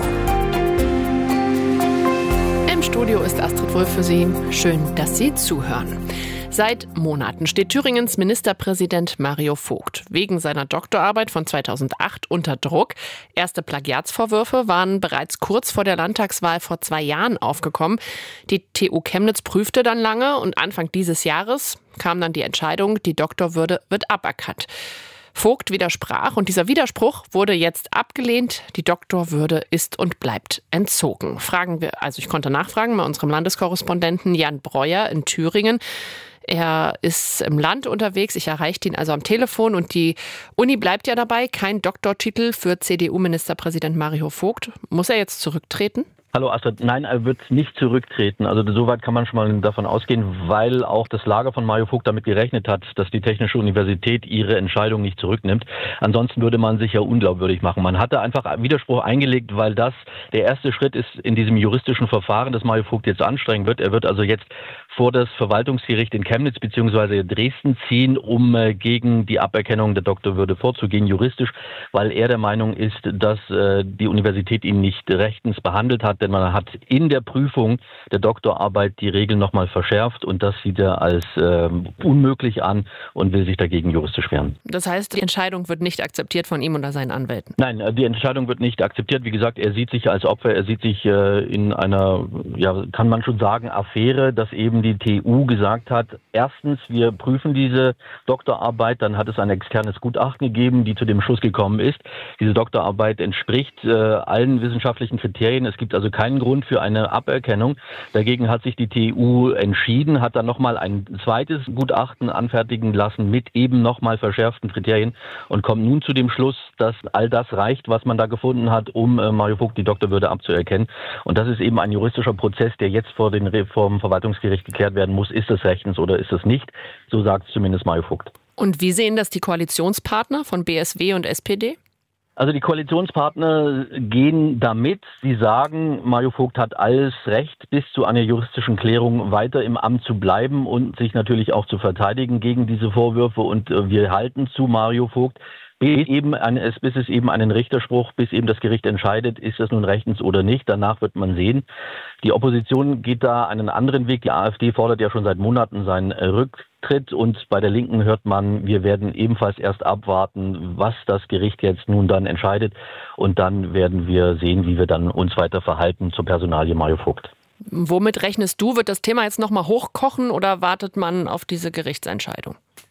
C: Im Studio ist Astrid Wulff für Sie. Schön, dass Sie zuhören. Seit Monaten steht Thüringens Ministerpräsident Mario Vogt wegen seiner Doktorarbeit von zweitausendacht unter Druck. Erste Plagiatsvorwürfe waren bereits kurz vor der Landtagswahl vor zwei Jahren aufgekommen. Die T U Chemnitz prüfte dann lange und Anfang dieses Jahres kam dann die Entscheidung, die Doktorwürde wird aberkannt. Vogt widersprach und dieser Widerspruch wurde jetzt abgelehnt. Die Doktorwürde ist und bleibt entzogen. Fragen wir, also ich konnte nachfragen bei unserem Landeskorrespondenten Jan Breuer in Thüringen. Er ist im Land unterwegs. Ich erreichte ihn also am Telefon und die Uni bleibt ja dabei. Kein Doktortitel für C D U-Ministerpräsident Mario Vogt. Muss er jetzt zurücktreten?
F: Hallo Astrid, nein, er wird nicht zurücktreten. Also soweit kann man schon mal davon ausgehen, weil auch das Lager von Mario Vogt damit gerechnet hat, dass die Technische Universität ihre Entscheidung nicht zurücknimmt. Ansonsten würde man sich ja unglaubwürdig machen. Man hatte einfach Widerspruch eingelegt, weil das der erste Schritt ist in diesem juristischen Verfahren, das Mario Vogt jetzt anstrengen wird. Er wird also jetzt vor das Verwaltungsgericht in Chemnitz bzw. Dresden ziehen, um äh, gegen die Aberkennung der Doktorwürde vorzugehen, juristisch, weil er der Meinung ist, dass äh, die Universität ihn nicht rechtens behandelt hat, denn man hat in der Prüfung der Doktorarbeit die Regeln nochmal verschärft und das sieht er als äh, unmöglich an und will sich dagegen juristisch wehren.
C: Das heißt, die Entscheidung wird nicht akzeptiert von ihm oder seinen Anwälten?
F: Nein, die Entscheidung wird nicht akzeptiert. Wie gesagt, er sieht sich als Opfer, er sieht sich äh, in einer, ja, kann man schon sagen, Affäre, dass eben die T U gesagt hat, erstens, wir prüfen diese Doktorarbeit, dann hat es ein externes Gutachten gegeben, die zu dem Schluss gekommen ist. Diese Doktorarbeit entspricht äh, allen wissenschaftlichen Kriterien. Es gibt also keinen Grund für eine Aberkennung. Dagegen hat sich die T U entschieden, hat dann nochmal ein zweites Gutachten anfertigen lassen mit eben nochmal verschärften Kriterien und kommt nun zu dem Schluss, dass all das reicht, was man da gefunden hat, um äh, Mario Vogt die Doktorwürde abzuerkennen. Und das ist eben ein juristischer Prozess, der jetzt vor den vom Verwaltungsgericht geklärt werden muss. Ist es rechtens oder ist es nicht? So sagt zumindest Mario Vogt.
C: Und wie sehen das die Koalitionspartner von B S W und S P D?
F: Also die Koalitionspartner gehen damit, sie sagen, Mario Vogt hat alles Recht, bis zu einer juristischen Klärung weiter im Amt zu bleiben und sich natürlich auch zu verteidigen gegen diese Vorwürfe. Und wir halten zu Mario Vogt, bis, eben ein, bis es eben einen Richterspruch, bis eben das Gericht entscheidet, ist das nun rechtens oder nicht. Danach wird man sehen. Die Opposition geht da einen anderen Weg. Die AfD fordert ja schon seit Monaten seinen Rücktritt und bei der Linken hört man, wir werden ebenfalls erst abwarten, was das Gericht jetzt nun dann entscheidet und dann werden wir sehen, wie wir dann uns weiter verhalten zur Personalie Mario Vogt.
C: Womit rechnest du? Wird das Thema jetzt nochmal hochkochen oder wartet man auf diese Gerichtsentscheidung?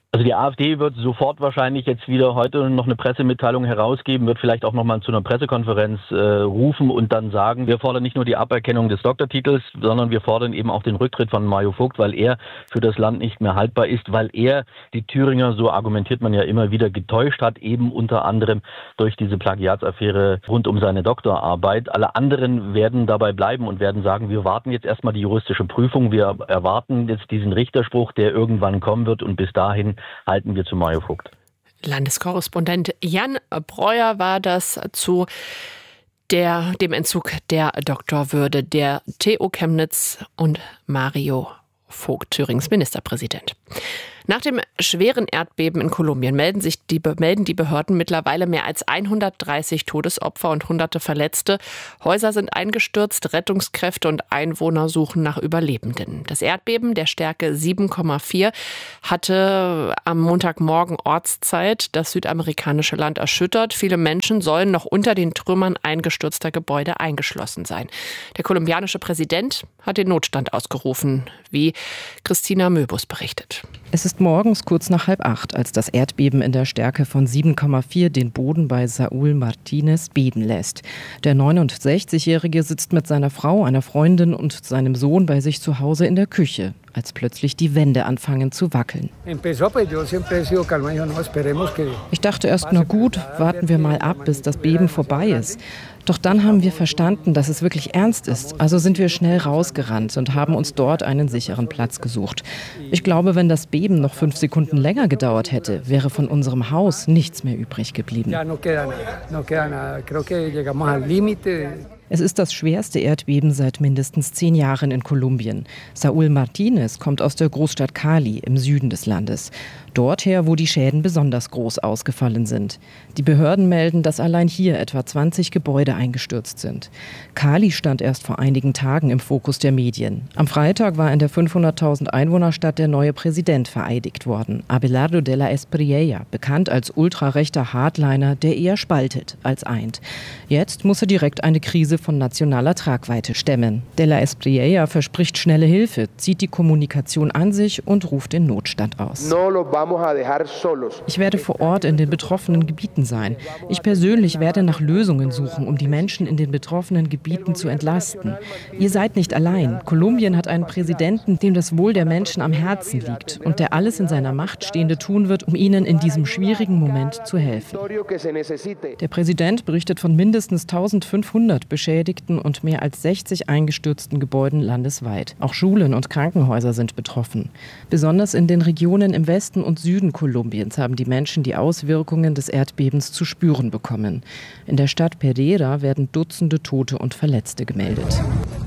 F: Also die AfD wird sofort wahrscheinlich jetzt wieder heute noch eine Pressemitteilung herausgeben, wird vielleicht auch nochmal zu einer Pressekonferenz äh, rufen und dann sagen, wir fordern nicht nur die Aberkennung des Doktortitels, sondern wir fordern eben auch den Rücktritt von Mario Vogt, weil er für das Land nicht mehr haltbar ist, weil er die Thüringer, so argumentiert man ja immer wieder, getäuscht hat, eben unter anderem durch diese Plagiatsaffäre rund um seine Doktorarbeit. Alle anderen werden dabei bleiben und werden sagen, wir warten jetzt erstmal die juristische Prüfung, wir erwarten jetzt diesen Richterspruch, der irgendwann kommen wird und bis dahin halten wir zu Mario Vogt.
C: Landeskorrespondent Jan Breuer war das zu der, dem Entzug der Doktorwürde der T U Chemnitz und Mario Vogt, Thürings Ministerpräsident. Nach dem schweren Erdbeben in Kolumbien melden sich die, melden die Behörden mittlerweile mehr als hundertdreißig Todesopfer und hunderte Verletzte. Häuser sind eingestürzt, Rettungskräfte und Einwohner suchen nach Überlebenden. Das Erdbeben der Stärke sieben Komma vier hatte am Montagmorgen Ortszeit das südamerikanische Land erschüttert. Viele Menschen sollen noch unter den Trümmern eingestürzter Gebäude eingeschlossen sein. Der kolumbianische Präsident hat den Notstand ausgerufen, wie Christina Möbus berichtet.
G: Es ist morgens kurz nach halb acht, als das Erdbeben in der Stärke von sieben Komma vier den Boden bei Saúl Martínez beben lässt. Der neunundsechzigjährige sitzt mit seiner Frau, einer Freundin und seinem Sohn bei sich zu Hause in der Küche, als plötzlich die Wände anfangen zu wackeln. Ich dachte erst, na gut, warten wir mal ab, bis das Beben vorbei ist. Doch dann haben wir verstanden, dass es wirklich ernst ist. Also sind wir schnell rausgerannt und haben uns dort einen sicheren Platz gesucht. Ich glaube, wenn das Beben noch fünf Sekunden länger gedauert hätte, wäre von unserem Haus nichts mehr übrig geblieben. Es ist das schwerste Erdbeben seit mindestens zehn Jahren in Kolumbien. Saúl Martínez kommt aus der Großstadt Cali im Süden des Landes. Dorther, wo die Schäden besonders groß ausgefallen sind. Die Behörden melden, dass allein hier etwa zwanzig Gebäude eingestürzt sind. Cali stand erst vor einigen Tagen im Fokus der Medien. Am Freitag war in der fünfhunderttausend Einwohnerstadt der neue Präsident vereidigt worden, Abelardo de la Espriella, bekannt als ultrarechter Hardliner, der eher spaltet als eint. Jetzt muss er direkt eine Krise von nationaler Tragweite stemmen. De la Espriella verspricht schnelle Hilfe, zieht die Kommunikation an sich und ruft den Notstand aus. Ich werde vor Ort in den betroffenen Gebieten sein. Ich persönlich werde nach Lösungen suchen, um die Menschen in den betroffenen Gebieten zu entlasten. Ihr seid nicht allein. Kolumbien hat einen Präsidenten, dem das Wohl der Menschen am Herzen liegt und der alles in seiner Macht Stehende tun wird, um ihnen in diesem schwierigen Moment zu helfen. Der Präsident berichtet von mindestens eintausendfünfhundert Beschädigten und mehr als sechzig eingestürzten Gebäuden landesweit. Auch Schulen und Krankenhäuser sind betroffen. Besonders in den Regionen im Westen und Süden Kolumbiens haben die Menschen die Auswirkungen des Erdbebens zu spüren bekommen. In der Stadt Pereira werden Dutzende Tote und Verletzte gemeldet.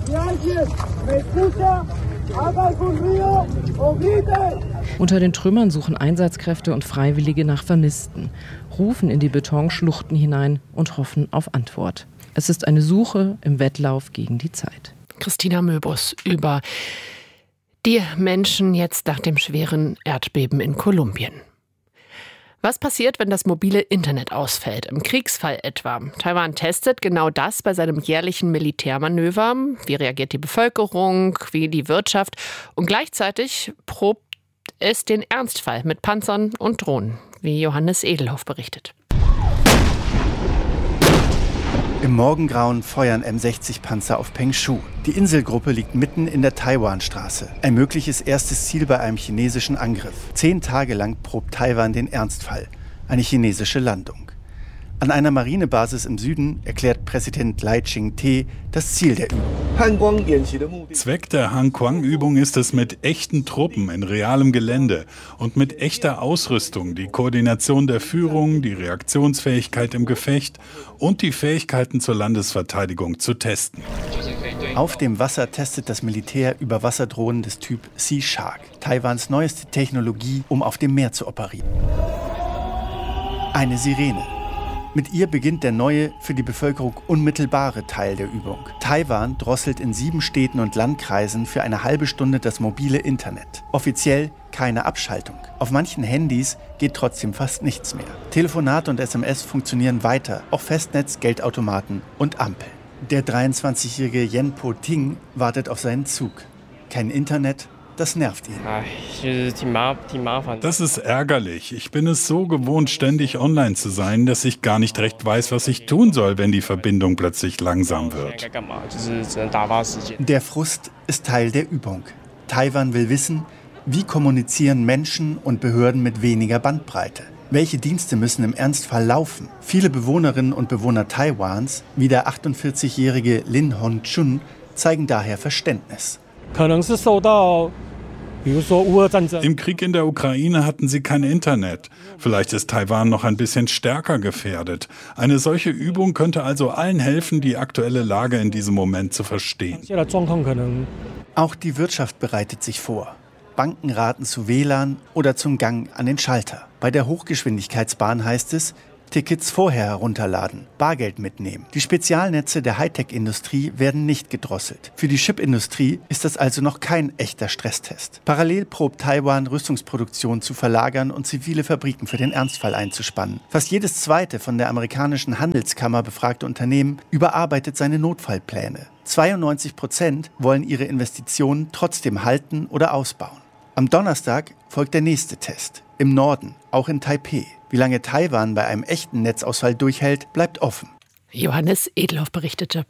G: Unter den Trümmern suchen Einsatzkräfte und Freiwillige nach Vermissten, rufen in die Betonschluchten hinein und hoffen auf Antwort. Es ist eine Suche im Wettlauf gegen die Zeit.
C: Christina Möbus über die Menschen jetzt nach dem schweren Erdbeben in Kolumbien. Was passiert, wenn das mobile Internet ausfällt? Im Kriegsfall etwa. Taiwan testet genau das bei seinem jährlichen Militärmanöver. Wie reagiert die Bevölkerung, wie die Wirtschaft? Und gleichzeitig probt es den Ernstfall mit Panzern und Drohnen, wie Johannes Edelhoff berichtet.
H: Im Morgengrauen feuern M sechzig Panzer auf Pengshu. Die Inselgruppe liegt mitten in der Taiwanstraße. Ein mögliches erstes Ziel bei einem chinesischen Angriff. Zehn Tage lang probt Taiwan den Ernstfall. Eine chinesische Landung. An einer Marinebasis im Süden erklärt Präsident Lai Ching-te das Ziel der Übung.
W: Zweck der Han-Quang-Übung ist es, mit echten Truppen in realem Gelände und mit echter Ausrüstung die Koordination der Führung, die Reaktionsfähigkeit im Gefecht und die Fähigkeiten zur Landesverteidigung zu testen.
H: Auf dem Wasser testet das Militär Überwasserdrohnen des Typ Sea Shark, Taiwans neueste Technologie, um auf dem Meer zu operieren. Eine Sirene. Mit ihr beginnt der neue, für die Bevölkerung unmittelbare Teil der Übung. Taiwan drosselt in sieben Städten und Landkreisen für eine halbe Stunde das mobile Internet. Offiziell keine Abschaltung. Auf manchen Handys geht trotzdem fast nichts mehr. Telefonate und S M S funktionieren weiter, auch Festnetz, Geldautomaten und Ampeln. Der dreiundzwanzigjährige Yen Po Ting wartet auf seinen Zug. Kein Internet, das nervt ihn.
W: Das ist ärgerlich. Ich bin es so gewohnt, ständig online zu sein, dass ich gar nicht recht weiß, was ich tun soll, wenn die Verbindung plötzlich langsam wird.
H: Der Frust ist Teil der Übung. Taiwan will wissen, wie kommunizieren Menschen und Behörden mit weniger Bandbreite? Welche Dienste müssen im Ernstfall laufen? Viele Bewohnerinnen und Bewohner Taiwans, wie der achtundvierzigjährige Lin Hong-chun, zeigen daher Verständnis.
W: Im Krieg in der Ukraine hatten sie kein Internet. Vielleicht ist Taiwan noch ein bisschen stärker gefährdet. Eine solche Übung könnte also allen helfen, die aktuelle Lage in diesem Moment zu verstehen.
H: Auch die Wirtschaft bereitet sich vor. Banken raten zu W L A N oder zum Gang an den Schalter. Bei der Hochgeschwindigkeitsbahn heißt es, Tickets vorher herunterladen, Bargeld mitnehmen. Die Spezialnetze der Hightech-Industrie werden nicht gedrosselt. Für die Chipindustrie ist das also noch kein echter Stresstest. Parallel probt Taiwan, Rüstungsproduktion zu verlagern und zivile Fabriken für den Ernstfall einzuspannen. Fast jedes zweite von der amerikanischen Handelskammer befragte Unternehmen überarbeitet seine Notfallpläne. zweiundneunzig Prozent wollen ihre Investitionen trotzdem halten oder ausbauen. Am Donnerstag folgt der nächste Test. Im Norden, auch in Taipeh. Wie lange Taiwan bei einem echten Netzausfall durchhält, bleibt offen.
C: Johannes Edelhoff berichtete.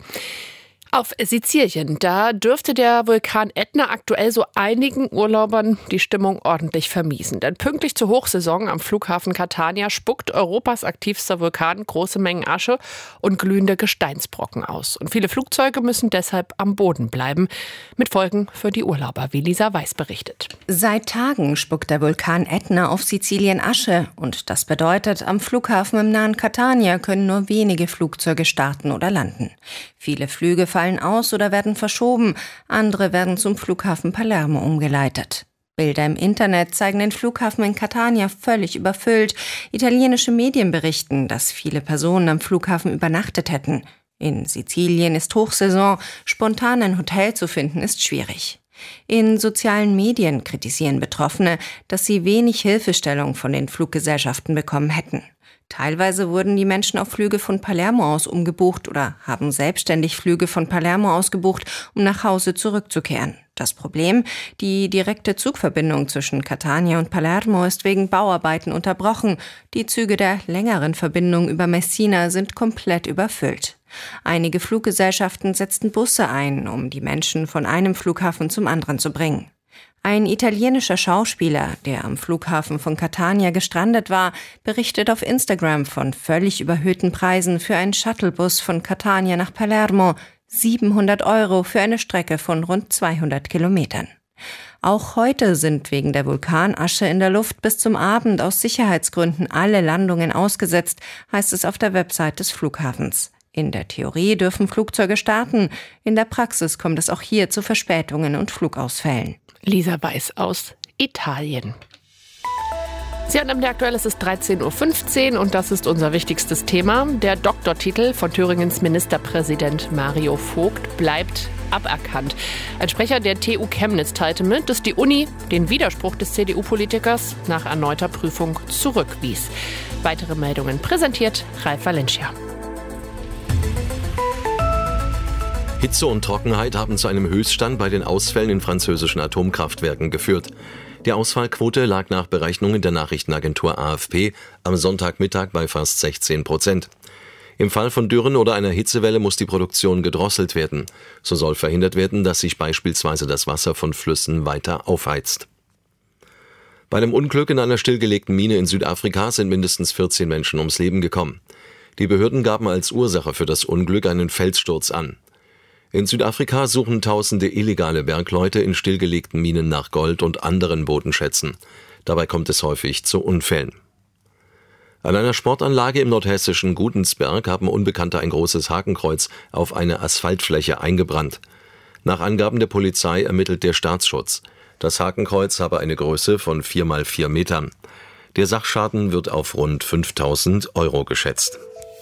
C: Auf Sizilien, da dürfte der Vulkan Ätna aktuell so einigen Urlaubern die Stimmung ordentlich vermiesen. Denn pünktlich zur Hochsaison am Flughafen Catania spuckt Europas aktivster Vulkan große Mengen Asche und glühende Gesteinsbrocken aus. Und viele Flugzeuge müssen deshalb am Boden bleiben. Mit Folgen für die Urlauber, wie Lisa Weiß berichtet.
E: Seit Tagen spuckt der Vulkan Ätna auf Sizilien Asche. Und das bedeutet, am Flughafen im nahen Catania können nur wenige Flugzeuge starten oder landen. Viele Flüge fallen aus oder werden verschoben, andere werden zum Flughafen Palermo umgeleitet. Bilder im Internet zeigen den Flughafen in Catania völlig überfüllt. Italienische Medien berichten, dass viele Personen am Flughafen übernachtet hätten. In Sizilien ist Hochsaison, spontan ein Hotel zu finden ist schwierig. In sozialen Medien kritisieren Betroffene, dass sie wenig Hilfestellung von den Fluggesellschaften bekommen hätten. Teilweise wurden die Menschen auf Flüge von Palermo aus umgebucht oder haben selbstständig Flüge von Palermo aus gebucht, um nach Hause zurückzukehren. Das Problem: Die direkte Zugverbindung zwischen Catania und Palermo ist wegen Bauarbeiten unterbrochen. Die Züge der längeren Verbindung über Messina sind komplett überfüllt. Einige Fluggesellschaften setzten Busse ein, um die Menschen von einem Flughafen zum anderen zu bringen. Ein italienischer Schauspieler, der am Flughafen von Catania gestrandet war, berichtet auf Instagram von völlig überhöhten Preisen für einen Shuttlebus von Catania nach Palermo, siebenhundert Euro für eine Strecke von rund zweihundert Kilometern. Auch heute sind wegen der Vulkanasche in der Luft bis zum Abend aus Sicherheitsgründen alle Landungen ausgesetzt, heißt es auf der Website des Flughafens. In der Theorie dürfen Flugzeuge starten, in der Praxis kommt es auch hier zu Verspätungen und Flugausfällen.
C: Lisa Weiß aus Italien. Sie haben der Aktuell, es ist dreizehn Uhr fünfzehn und das ist unser wichtigstes Thema. Der Doktortitel von Thüringens Ministerpräsident Mario Vogt bleibt aberkannt. Ein Sprecher der T U Chemnitz teilte mit, dass die Uni den Widerspruch des C D U-Politikers nach erneuter Prüfung zurückwies. Weitere Meldungen präsentiert Ralf Valencia.
A: Hitze und Trockenheit haben zu einem Höchststand bei den Ausfällen in französischen Atomkraftwerken geführt. Die Ausfallquote lag nach Berechnungen der Nachrichtenagentur A F P am Sonntagmittag bei fast sechzehn Prozent. Im Fall von Dürren oder einer Hitzewelle muss die Produktion gedrosselt werden. So soll verhindert werden, dass sich beispielsweise das Wasser von Flüssen weiter aufheizt. Bei einem Unglück in einer stillgelegten Mine in Südafrika sind mindestens vierzehn Menschen ums Leben gekommen. Die Behörden gaben als Ursache für das Unglück einen Felssturz an. In Südafrika suchen tausende illegale Bergleute in stillgelegten Minen nach Gold und anderen Bodenschätzen. Dabei kommt es häufig zu Unfällen. An einer Sportanlage im nordhessischen Gudensberg haben Unbekannte ein großes Hakenkreuz auf eine Asphaltfläche eingebrannt. Nach Angaben der Polizei ermittelt der Staatsschutz. Das Hakenkreuz habe eine Größe von vier mal vier Metern. Der Sachschaden wird auf rund fünftausend Euro geschätzt.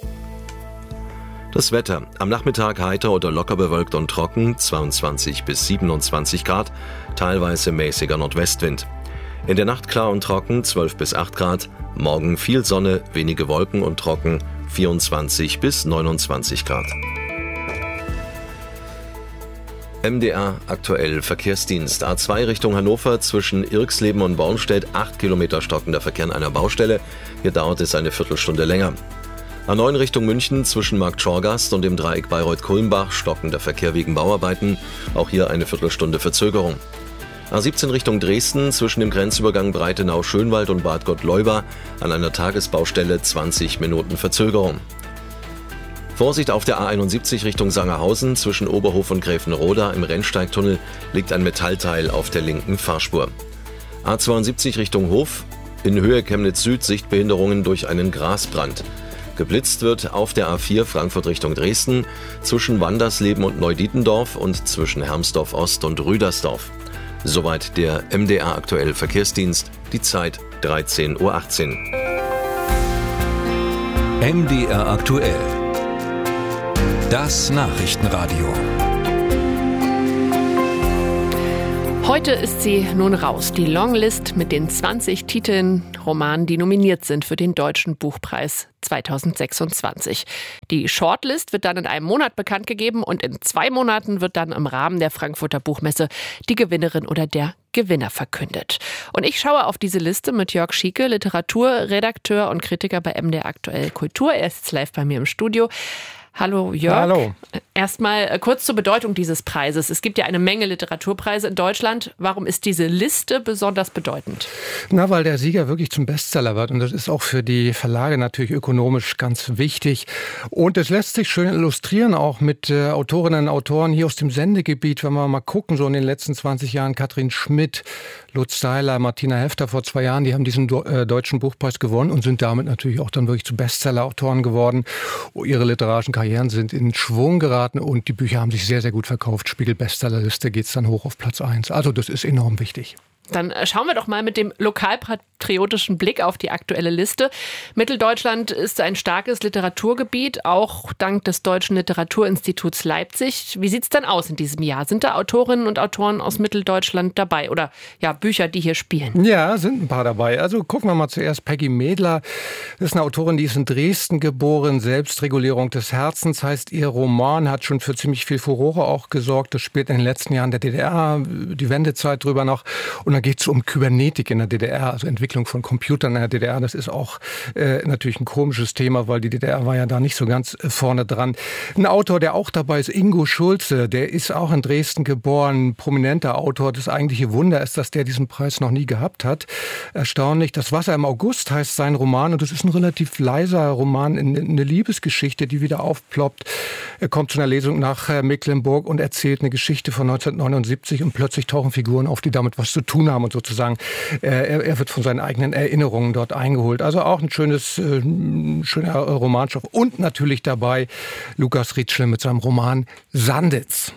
A: Das Wetter: Am Nachmittag heiter oder locker bewölkt und trocken, zweiundzwanzig bis siebenundzwanzig Grad, teilweise mäßiger Nordwestwind. In der Nacht klar und trocken, zwölf bis acht Grad, morgen viel Sonne, wenige Wolken und trocken, vierundzwanzig bis neunundzwanzig Grad. M D R aktuell Verkehrsdienst. A zwei Richtung Hannover zwischen Irxleben und Bornstedt. acht Kilometer stockender Verkehr an einer Baustelle. Hier dauert es eine Viertelstunde länger. A neun Richtung München zwischen Markt Schorgast und dem Dreieck Bayreuth-Kulmbach. Stockender Verkehr wegen Bauarbeiten. Auch hier eine Viertelstunde Verzögerung. A siebzehn Richtung Dresden zwischen dem Grenzübergang Breitenau-Schönwald und Bad Gottleuba. An einer Tagesbaustelle zwanzig Minuten Verzögerung. Vorsicht auf der A einundsiebzig Richtung Sangerhausen zwischen Oberhof und Gräfenroda im Rennsteigtunnel liegt ein Metallteil auf der linken Fahrspur. A zweiundsiebzig Richtung Hof, in Höhe Chemnitz Süd Sichtbehinderungen durch einen Grasbrand. Geblitzt wird auf der A vier Frankfurt Richtung Dresden zwischen Wandersleben und Neudietendorf und zwischen Hermsdorf Ost und Rüdersdorf. Soweit der M D R aktuell Verkehrsdienst, die Zeit dreizehn Uhr achtzehn.
B: M D R aktuell. Das Nachrichtenradio.
C: Heute ist sie nun raus, die Longlist mit den zwanzig Titeln, Romanen, die nominiert sind für den Deutschen Buchpreis zweitausendsechsundzwanzig. Die Shortlist wird dann in einem Monat bekannt gegeben und in zwei Monaten wird dann im Rahmen der Frankfurter Buchmesse die Gewinnerin oder der Gewinner verkündet. Und ich schaue auf diese Liste mit Jörg Schieke, Literaturredakteur und Kritiker bei M D R aktuell Kultur. Er ist jetzt live bei mir im Studio. Hallo Jörg.
J: Hallo.
C: Erstmal kurz zur Bedeutung dieses Preises. Es gibt ja eine Menge Literaturpreise in Deutschland. Warum ist diese Liste besonders bedeutend?
J: Na, weil der Sieger wirklich zum Bestseller wird. Und das ist auch für die Verlage natürlich ökonomisch ganz wichtig. Und es lässt sich schön illustrieren, auch mit äh, Autorinnen und Autoren hier aus dem Sendegebiet. Wenn wir mal gucken, so in den letzten zwanzig Jahren, Katrin Schmidt, Lutz Seiler, Martina Hefter vor zwei Jahren, die haben diesen äh, Deutschen Buchpreis gewonnen und sind damit natürlich auch dann wirklich zu Bestseller-Autoren geworden. Ihre literarischen Karrieren sind in Schwung geraten und die Bücher haben sich sehr, sehr gut verkauft. Spiegel-Bestsellerliste geht es dann hoch auf Platz eins. Also das ist enorm wichtig.
C: Dann schauen wir doch mal mit dem lokalpatriotischen Blick auf die aktuelle Liste. Mitteldeutschland ist ein starkes Literaturgebiet, auch dank des Deutschen Literaturinstituts Leipzig. Wie sieht es denn aus in diesem Jahr? Sind da Autorinnen und Autoren aus Mitteldeutschland dabei oder ja, Bücher, die hier spielen?
J: Ja, sind ein paar dabei. Also gucken wir mal zuerst Peggy Medler. Das ist eine Autorin, die ist in Dresden geboren. Selbstregulierung des Herzens heißt ihr Roman, hat schon für ziemlich viel Furore auch gesorgt. Das spielt in den letzten Jahren der D D R, die Wendezeit drüber noch. Und dann geht es um Kybernetik in der D D R, also Entwicklung von Computern in der D D R. Das ist auch äh, natürlich ein komisches Thema, weil die D D R war ja da nicht so ganz äh, vorne dran. Ein Autor, der auch dabei ist, Ingo Schulze, der ist auch in Dresden geboren, prominenter Autor. Das eigentliche Wunder ist, dass der diesen Preis noch nie gehabt hat. Erstaunlich. Das Wasser im August heißt sein Roman und das ist ein relativ leiser Roman, eine Liebesgeschichte, die wieder aufploppt. Er kommt zu einer Lesung nach äh, Mecklenburg und erzählt eine Geschichte von neunzehnhundertneunundsiebzig und plötzlich tauchen Figuren auf, die damit was zu tun haben und sozusagen, äh, er, er wird von seinen eigenen Erinnerungen dort eingeholt. Also auch ein schönes, äh, schöner Romanstoff. Und natürlich dabei Lukas Ritschl mit seinem Roman Sanditz.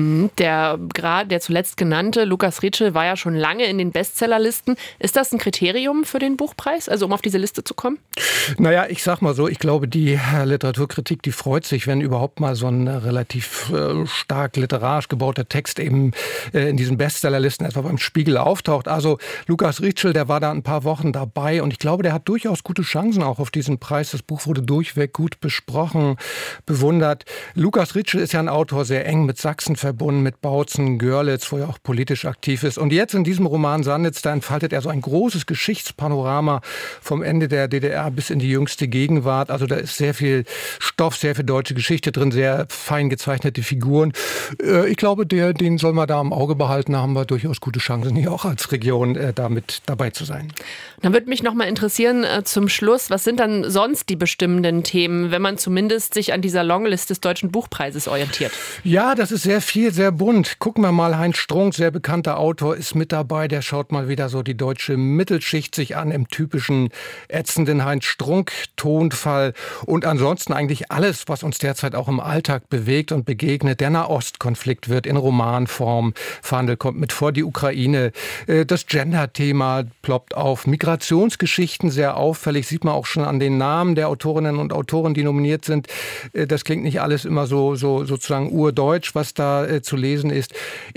C: Der gerade der zuletzt genannte Lukas Ritschl war ja schon lange in den Bestsellerlisten. Ist das ein Kriterium für den Buchpreis, also um auf diese Liste zu kommen?
J: Naja, ich sag mal so, ich glaube, die Literaturkritik, die freut sich, wenn überhaupt mal so ein relativ äh, stark literarisch gebauter Text eben äh, in diesen Bestsellerlisten etwa beim Spiegel auftaucht. Also Lukas Ritschl, der war da ein paar Wochen dabei und ich glaube, der hat durchaus gute Chancen auch auf diesen Preis. Das Buch wurde durchweg gut besprochen, bewundert. Lukas Ritschl ist ja ein Autor, sehr eng mit Sachsen verbunden, mit Bautzen, Görlitz, wo er auch politisch aktiv ist. Und jetzt in diesem Roman Sanditz, da entfaltet er so ein großes Geschichtspanorama vom Ende der D D R bis in die jüngste Gegenwart. Also da ist sehr viel Stoff, sehr viel deutsche Geschichte drin, sehr fein gezeichnete Figuren. Ich glaube, der, den soll man da im Auge behalten. Da haben wir durchaus gute Chancen, hier auch als Region äh, damit dabei zu sein.
C: Dann würde mich noch mal interessieren äh, zum Schluss, was sind dann sonst die bestimmenden Themen, wenn man zumindest sich an dieser Longlist des Deutschen Buchpreises orientiert?
J: Ja, das ist sehr viel, sehr bunt. Gucken wir mal, Heinz Strunk, sehr bekannter Autor, ist mit dabei. Der schaut mal wieder so die deutsche Mittelschicht sich an im typischen ätzenden Heinz Strunk-Tonfall. Und ansonsten eigentlich alles, was uns derzeit auch im Alltag bewegt und begegnet. Der Nahostkonflikt wird in Romanform verhandelt, kommt mit vor, die Ukraine. Das Gender-Thema ploppt auf. Migrationsgeschichten sehr auffällig, sieht man auch schon an den Namen der Autorinnen und Autoren, die nominiert sind. Das klingt nicht alles immer so, so sozusagen urdeutsch, was da äh, zu lesen ist.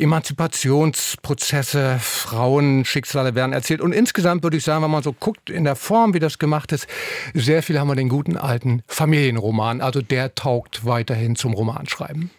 J: Emanzipationsprozesse, Frauenschicksale werden erzählt. Und insgesamt würde ich sagen, wenn man so guckt in der Form, wie das gemacht ist, sehr viel haben wir den guten alten Familienroman. Also der taugt weiterhin zum Romanschreiben.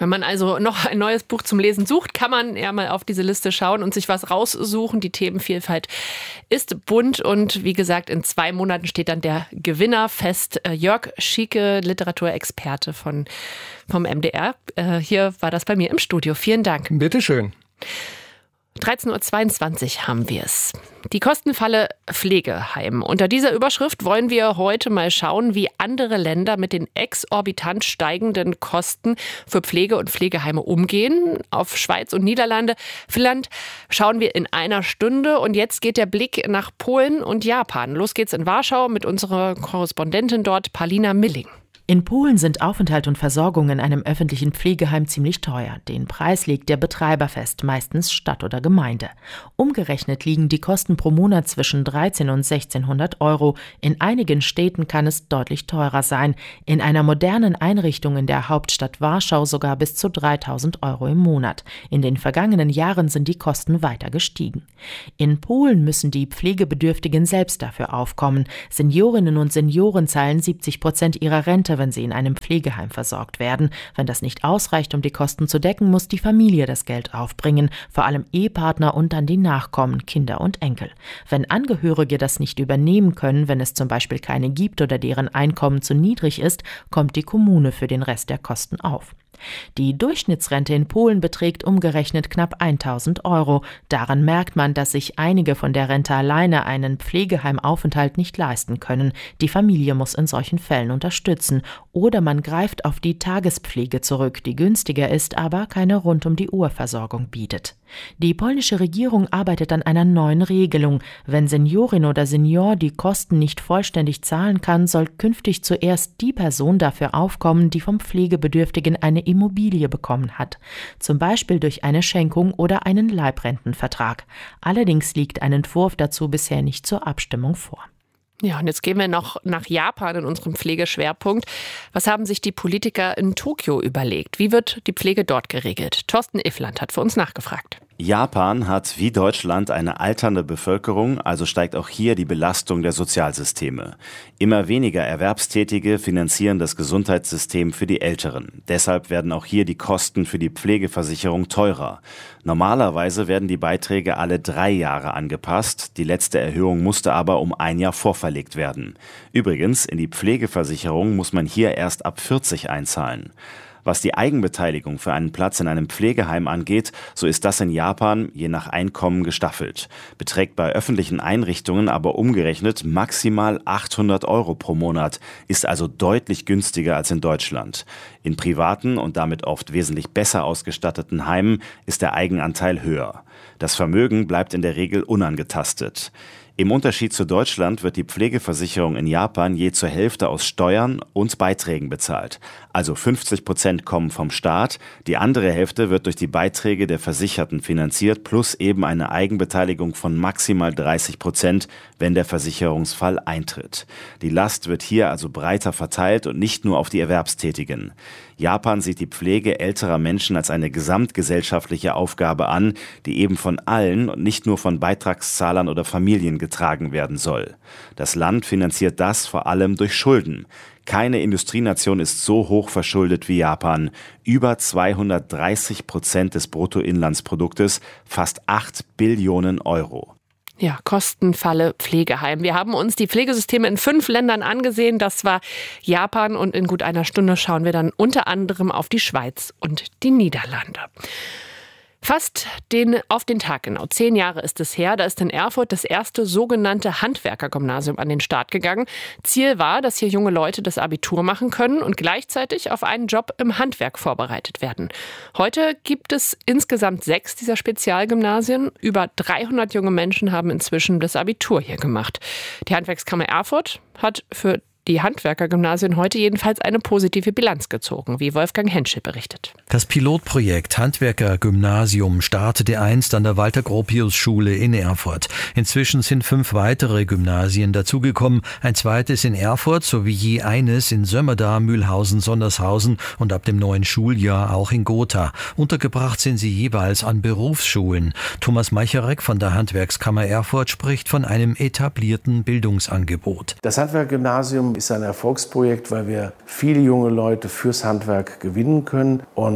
C: Wenn man also noch ein neues Buch zum Lesen sucht, kann man ja mal auf diese Liste schauen und sich was raussuchen. Die Themenvielfalt ist bunt und wie gesagt, in zwei Monaten steht dann der Gewinner fest. Jörg Schieke, Literaturexperte von, vom M D R. Hier war das bei mir im Studio. Vielen Dank.
J: Bitteschön.
C: dreizehn Uhr zweiundzwanzig haben wir es. Die Kostenfalle Pflegeheim. Unter dieser Überschrift wollen wir heute mal schauen, wie andere Länder mit den exorbitant steigenden Kosten für Pflege und Pflegeheime umgehen. Auf Schweiz und Niederlande, Finnland schauen wir in einer Stunde. Und jetzt geht der Blick nach Polen und Japan. Los geht's in Warschau mit unserer Korrespondentin dort, Paulina Milling.
K: In Polen sind Aufenthalt und Versorgung in einem öffentlichen Pflegeheim ziemlich teuer. Den Preis legt der Betreiber fest, meistens Stadt oder Gemeinde. Umgerechnet liegen die Kosten pro Monat zwischen dreizehnhundert und sechzehnhundert Euro. In einigen Städten kann es deutlich teurer sein. In einer modernen Einrichtung in der Hauptstadt Warschau sogar bis zu dreitausend Euro im Monat. In den vergangenen Jahren sind die Kosten weiter gestiegen. In Polen müssen die Pflegebedürftigen selbst dafür aufkommen. Seniorinnen und Senioren zahlen siebzig Prozent ihrer Rente, wenn sie in einem Pflegeheim versorgt werden. Wenn das nicht ausreicht, um die Kosten zu decken, muss die Familie das Geld aufbringen, vor allem Ehepartner und dann die Nachkommen, Kinder und Enkel. Wenn Angehörige das nicht übernehmen können, wenn es zum Beispiel keine gibt oder deren Einkommen zu niedrig ist, kommt die Kommune für den Rest der Kosten auf. Die Durchschnittsrente in Polen beträgt umgerechnet knapp tausend Euro. Daran merkt man, dass sich einige von der Rente alleine einen Pflegeheimaufenthalt nicht leisten können. Die Familie muss in solchen Fällen unterstützen. Oder man greift auf die Tagespflege zurück, die günstiger ist, aber keine Rund-um-die-Uhr-Versorgung bietet. Die polnische Regierung arbeitet an einer neuen Regelung. Wenn Seniorin oder Senior die Kosten nicht vollständig zahlen kann, soll künftig zuerst die Person dafür aufkommen, die vom Pflegebedürftigen eine Immobilie bekommen hat. Zum Beispiel durch eine Schenkung oder einen Leibrentenvertrag. Allerdings liegt ein Entwurf dazu bisher nicht zur Abstimmung vor.
C: Ja, und jetzt gehen wir noch nach Japan in unserem Pflegeschwerpunkt. Was haben sich die Politiker in Tokio überlegt? Wie wird die Pflege dort geregelt? Thorsten Iffland hat für uns nachgefragt.
L: Japan hat wie Deutschland eine alternde Bevölkerung, also steigt auch hier die Belastung der Sozialsysteme. Immer weniger Erwerbstätige finanzieren das Gesundheitssystem für die Älteren. Deshalb werden auch hier die Kosten für die Pflegeversicherung teurer. Normalerweise werden die Beiträge alle drei Jahre angepasst. Die letzte Erhöhung musste aber um ein Jahr vorverlegt werden. Übrigens, in die Pflegeversicherung muss man hier erst ab vierzig einzahlen. Was die Eigenbeteiligung für einen Platz in einem Pflegeheim angeht, so ist das in Japan je nach Einkommen gestaffelt. Beträgt bei öffentlichen Einrichtungen aber umgerechnet maximal achthundert Euro pro Monat, ist also deutlich günstiger als in Deutschland. In privaten und damit oft wesentlich besser ausgestatteten Heimen ist der Eigenanteil höher. Das Vermögen bleibt in der Regel unangetastet. Im Unterschied zu Deutschland wird die Pflegeversicherung in Japan je zur Hälfte aus Steuern und Beiträgen bezahlt. Also fünfzig Prozent kommen vom Staat, die andere Hälfte wird durch die Beiträge der Versicherten finanziert, plus eben eine Eigenbeteiligung von maximal dreißig Prozent, wenn der Versicherungsfall eintritt. Die Last wird hier also breiter verteilt und nicht nur auf die Erwerbstätigen. Japan sieht die Pflege älterer Menschen als eine gesamtgesellschaftliche Aufgabe an, die eben von allen und nicht nur von Beitragszahlern oder Familien getragen werden soll. Das Land finanziert das vor allem durch Schulden. Keine Industrienation ist so hoch verschuldet wie Japan. Über zweihundertdreißig Prozent des Bruttoinlandsproduktes, fast acht Billionen Euro.
C: Ja, Kostenfalle Pflegeheim. Wir haben uns die Pflegesysteme in fünf Ländern angesehen. Das war Japan und in gut einer Stunde schauen wir dann unter anderem auf die Schweiz und die Niederlande. Fast den, auf den Tag genau. Zehn Jahre ist es her, da ist in Erfurt das erste sogenannte Handwerkergymnasium an den Start gegangen. Ziel war, dass hier junge Leute das Abitur machen können und gleichzeitig auf einen Job im Handwerk vorbereitet werden. Heute gibt es insgesamt sechs dieser Spezialgymnasien. Über dreihundert junge Menschen haben inzwischen das Abitur hier gemacht. Die Handwerkskammer Erfurt hat für die Handwerkergymnasien heute jedenfalls eine positive Bilanz gezogen, wie Wolfgang Henschel berichtet.
M: Das Pilotprojekt Handwerkergymnasium startete einst an der Walter-Gropius-Schule in Erfurt. Inzwischen sind fünf weitere Gymnasien dazugekommen, ein zweites in Erfurt sowie je eines in Sömmerda, Mühlhausen, Sondershausen und ab dem neuen Schuljahr auch in Gotha. Untergebracht sind sie jeweils an Berufsschulen. Thomas Meicherek von der Handwerkskammer Erfurt spricht von einem etablierten Bildungsangebot.
X: Das Handwerkergymnasium ist ein Erfolgsprojekt, weil wir viele junge Leute fürs Handwerk gewinnen können. Und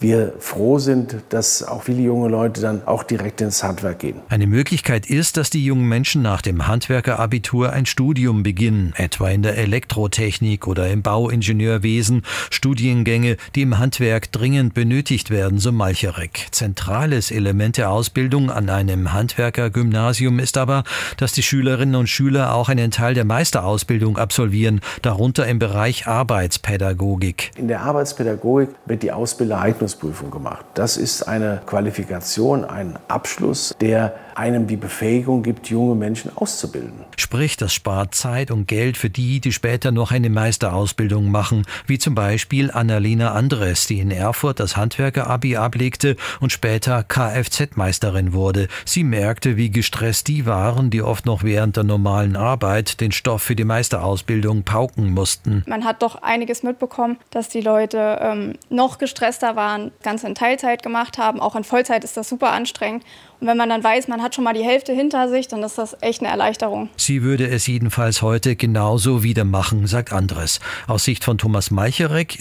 I: wir froh sind, dass auch viele junge Leute dann auch direkt ins Handwerk gehen.
M: Eine Möglichkeit ist, dass die jungen Menschen nach dem Handwerkerabitur ein Studium beginnen, etwa in der Elektrotechnik oder im Bauingenieurwesen, Studiengänge, die im Handwerk dringend benötigt werden, so Malcherek. Zentrales Element der Ausbildung an einem Handwerkergymnasium ist aber, dass die Schülerinnen und Schüler auch einen Teil der Meisterausbildung absolvieren, darunter im Bereich Arbeitspädagogik.
I: In der Arbeitspädagogik wird die Ausbildereignungsprüfung gemacht. Das ist eine Qualifikation, ein Abschluss, der einem die Befähigung gibt, junge Menschen auszubilden.
M: Sprich, das spart Zeit und Geld für die, die später noch eine Meisterausbildung machen, wie zum Beispiel Annalena Andres, die in Erfurt das Handwerker-Abi ablegte und später Kfz-Meisterin wurde. Sie merkte, wie gestresst die waren, die oft noch während der normalen Arbeit den Stoff für die Meisterausbildung pauken mussten.
N: Man hat doch einiges mitbekommen, dass die Leute ähm, noch gestresster waren, ganz in Teilzeit gemacht haben. Auch in Vollzeit ist das super anstrengend. Und wenn man dann weiß, man hat schon mal die Hälfte hinter sich, dann ist das echt eine Erleichterung.
M: Sie würde es jedenfalls heute genauso wieder machen, sagt Andres. Aus Sicht von Thomas Malcherek